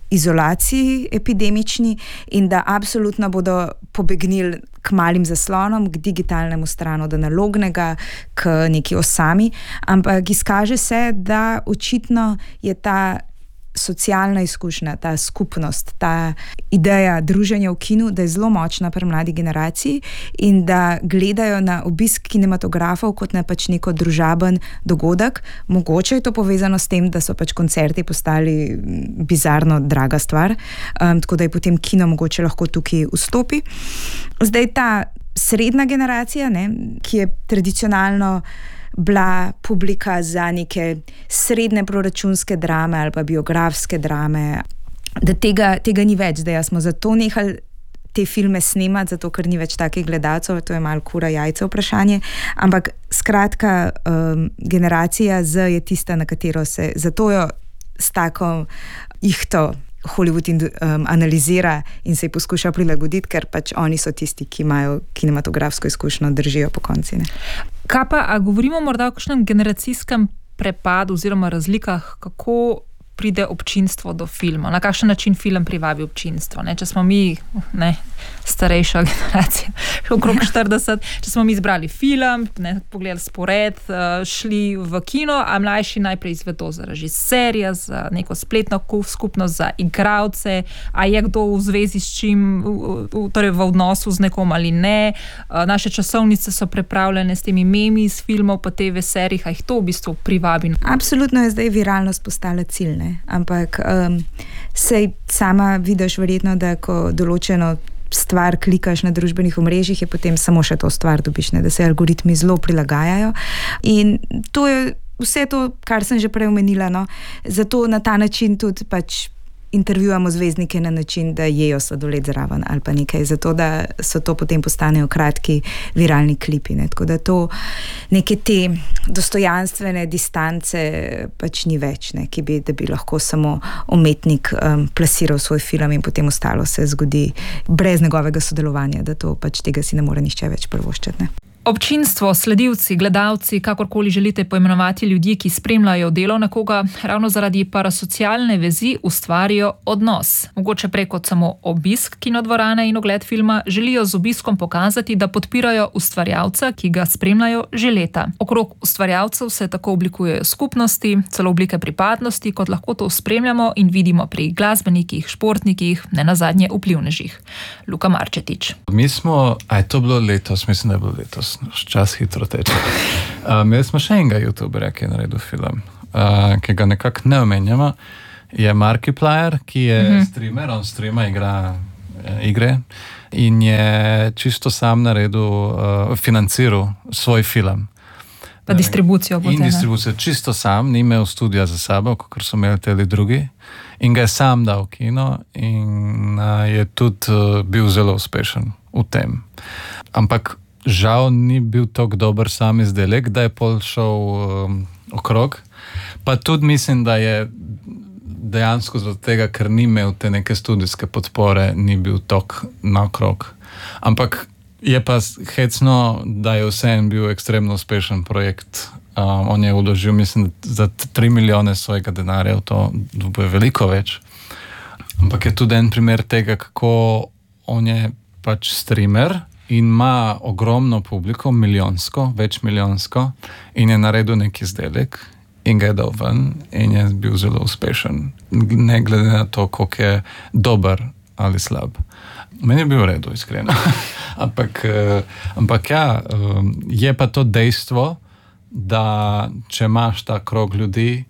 izolaciji epidemični, in da absolutno bodo pobegnili k malim zaslonom, k digitalnemu stranu, od analognega k neki osami, ampak izkaže se, da očitno je ta socialna izkušnja, ta skupnost, ta ideja druženja v kinu, da je zelo močna pri mladi generaciji in da gledajo na obisk kinematografov kot na pač neko družaben dogodek. Mogoče je to povezano s tem, da so pač koncerti postali bizarno draga stvar, um, tako da je potem kino mogoče lahko tukaj vstopi. Zdaj ta srednja generacija, ne, ki je tradicionalno bila publika za neke srednje proračunske drame ali pa biografske drame, da tega, tega ni več. Zdaj smo zato nehali te filme snemati, zato ker ni več takih gledalcev, to je malo kura jajce vprašanje, ampak skratka um, generacija Z je tista, na katero se zato jo s tako ihto Hollywood in, um, analizira in se ji poskuša prilagoditi, ker pač oni so tisti, ki imajo kinematografsko izkušnjo, držijo po konci. Ne? Kaj pa, a govorimo morda o kakšnem generacijskem prepadu oziroma razlikah, kako pride občinstvo do filma, na kakšen način film privabi občinstvo. Ne? Če smo mi, ne, starejša generacija, okrog štirideset, če smo mi izbrali film, ne, pogledali spored, šli v kino, a mlajši najprej izvedo za režiserja, za neko spletno skupnost, za igralce, a je kdo v zvezi s čim, torej v odnosu z nekom ali ne. Naše časovnice so prepravljene s temi memi iz filmov, pa te v serijih, a jih to v bistvu privabi. Absolutno je zdaj viralnost postala cilj, ne? Ampak um, sej sama vidiš verjetno, da ko določeno stvar klikaš na družbenih omrežjih, je potem samo še to stvar dobiš, ne? Da se algoritmi zelo prilagajajo. In to je vse to, kar sem že prej omenila, no? Zato na ta način tudi pač intervjujamo zvezdnike na način, da jejo sladoled zraven ali pa nekaj, zato da so to potem postanejo kratki viralni klipi, ne? Tako da to neke te dostojanstvene distance pač ni več, ne? Ki bi, da bi lahko samo umetnik um, plasiral svoj film in potem ostalo se zgodi brez njegovega sodelovanja, da to pač tega si ne more nihče več privoščiti, ne? Občinstvo, sledilci, gledalci, kakorkoli želite poimenovati ljudi, ki spremljajo delo nekoga, ravno zaradi parasocialne vezi ustvarijo odnos. Mogoče prej kot samo obisk kinodvorane in ogled filma, želijo z obiskom pokazati, da podpirajo ustvarjalca, ki ga spremljajo že leta. Okrog ustvarjalcev se tako oblikujejo skupnosti, celo oblike pripadnosti, kot lahko to spremljamo in vidimo pri glasbenikih, športnikih, ne nazadnje vplivnežih. Luka Marčetič. Mi smo, a je to bilo letos, mislim, da je bilo letos. Čas hitro teče. Uh, imeli smo še enega youtuberja, ki je naredil film, uh, ki ga nekako ne omenjamo. je Markiplier, ki je mm-hmm. streamer, on streama, igra eh, igre in je čisto sam naredil, uh, financiral svoj film. Pa distribucijo potem. In distribucijo čisto sam, ni imel studija za sabo, kot so imeli teli drugi. In ga je sam dal v kino in uh, je tudi uh, bil zelo uspešen v tem. Ampak žal ni bil tako dober sam izdelek, da je pol šel um, okrog. Pa tudi mislim, da je dejansko zaradi tega, ker ni imel te neke studijske podpore, ni bil tok naokrog. Ampak je pa hecno, da je vseeno bil ekstremno uspešen projekt. Um, on je vložil, mislim, za tri milijone svojega denarja v to, bo je veliko več. Ampak je tudi en primer tega, kako on je pač streamer in ima ogromno publiko, milijonsko, več milijonsko, in je naredil neki izdelek in ga je dal ven in je bil zelo uspešen. Ne glede na to, koliko je dober ali slab. Meni je bil v redu, iskreno. ampak, ampak ja, je pa to dejstvo, da če imaš ta krog ljudi,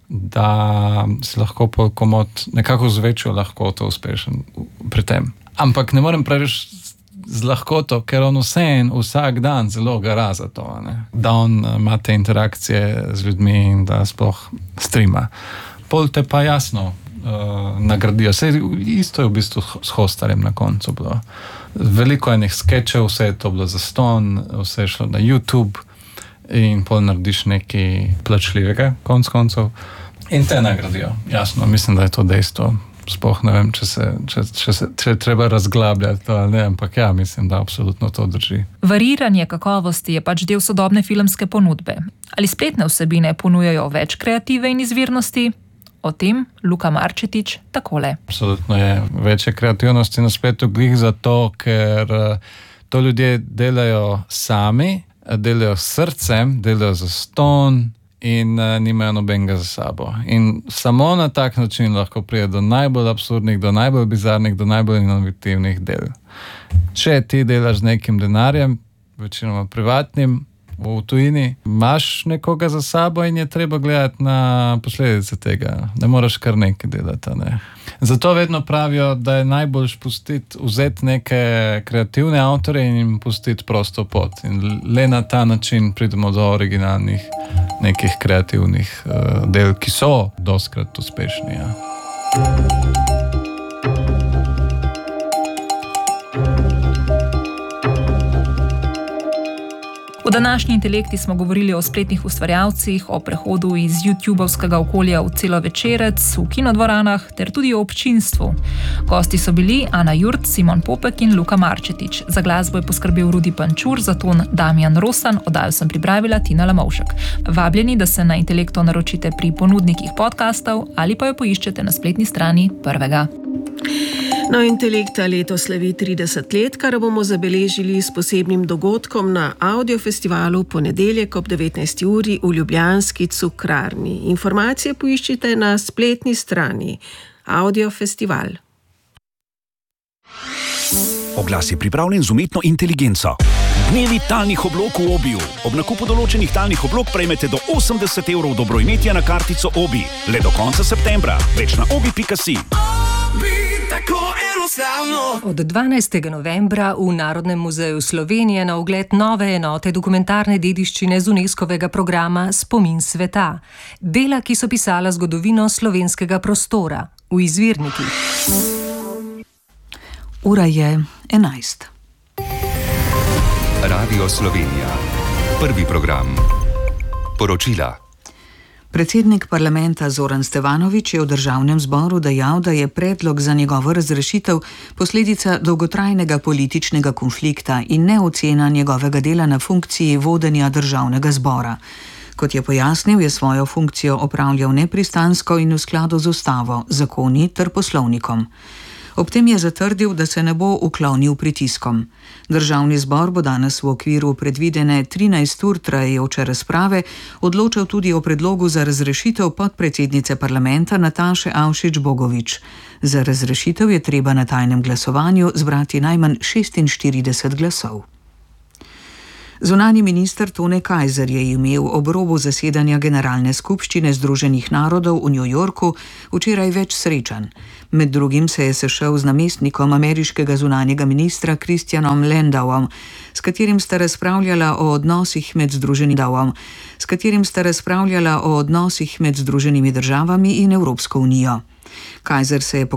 da si lahko komod nekako z večjo lahkoto uspešen pri tem. Ampak ne morem preveč z lahkoto, ker on vseeno vsak dan zelo gara za to, ne? Da on ima te interakcije z ljudmi in da sploh streama. Pol te pa jasno uh, nagradijo. Vse isto je v bistvu s Hostarjem na koncu bilo. Veliko enih skečev, vse je to bilo zastonj, vse je šlo na YouTube in pol narediš nekaj plačljivega, konc koncev. In te nagradijo. Jasno, mislim, da je to dejstvo. Sploh ne vem, če se, če, če se če treba razglabljati to ali ne, ampak ja, mislim, da absolutno to drži. Variranje kakovosti je pač del sodobne filmske ponudbe. Ali spletne vsebine ponujajo več kreative in izvirnosti? O tem Luka Marčetič takole. Absolutno je večje kreativnosti na spletu glih zato, ker to ljudje delajo sami, delajo s srcem, delajo za ston in uh, nimajo nobenega za sabo. In samo na tak način lahko pride do najbolj absurdnih, do najbolj bizarnih, do najbolj inovativnih del. Če ti delaš z nekim denarjem, večinoma privatnim, v tujini, imaš nekoga za sabo in je treba gledati na posledice tega. Ne moraš kar nekaj delati, ne. Zato vedno pravijo, da je najboljš pustiti, vzeti neke kreativne avtore in jim pustiti prosto pot. In le na ta način pridemo do originalnih nekih kreativnih uh, del, ki so dostkrat uspešni. Ja. V današnji Intelekti smo govorili o spletnih ustvarjalcih, o prehodu iz YouTubovskega okolja v celovečerec, v kinodvoranah ter tudi o občinstvu. Gosti so bili Ana Jurt, Simon Popek in Luka Marčetič. Za glasbo je poskrbel Rudi Pančur, za ton Damjan Rosan, oddajo sem pripravila Tina Lamovšek. Vabljeni, da se na Intelekto naročite pri ponudnikih podcastov ali pa jo poiščete na spletni strani Prvega. No, Intelekta letos slavi trideset let, kar bomo zabeležili s posebnim dogodkom na audiofestivalu v ponedeljek ob devetnajsti uri v ljubljanski Cukrarni. Informacije poiščite na spletni strani Audiofestival. Oglas je pripravljen z umetno inteligenco. Dnevi talnih oblog v Obiju. Ob nakupu določenih talnih oblog prejmete do osemdeset evrov dobroimetja na kartico Obi. Le do konca septembra. Več na obi pika si. Od dvanajstega novembra v Narodnem muzeju Slovenije na ogled nove enote dokumentarne dediščine z UNESCOvega programa Spomin sveta. Dela, ki so pisala zgodovino slovenskega prostora v izvirnikih. Ura je enajst. Radio Slovenija. Prvi program. Poročila. Predsednik parlamenta Zoran Stevanović je v državnem zboru dejal, da je predlog za njegovo razrešitev posledica dolgotrajnega političnega konflikta in ne ocena njegovega dela na funkciji vodenja državnega zbora. Kot je pojasnil, je svojo funkcijo opravljal nepristransko in v skladu z ustavo, zakoni ter poslovnikom. Ob tem je zatrdil, da se ne bo uklonil pritiskom. Državni zbor bo danes v okviru predvidene trinajst ur trajajoče razprave odločal tudi o predlogu za razrešitev podpredsednice parlamenta Nataše Avšič Bogovič. Za razrešitev je treba na tajnem glasovanju zbrati najmanj šestinštirideset glasov. Zunanji minister Tone Kajzer je imel ob robu zasedanja Generalne skupščine Združenih narodov v New Yorku včeraj več srečanj. Med drugim se je sešel z namestnikom ameriškega zunanjega ministra Christianom Landauom, s katerim sta razpravljala o odnosih med Združenimi, s katerim sta razpravljala o odnosih med Združenimi državami in Evropsko unijo. Kajzer se je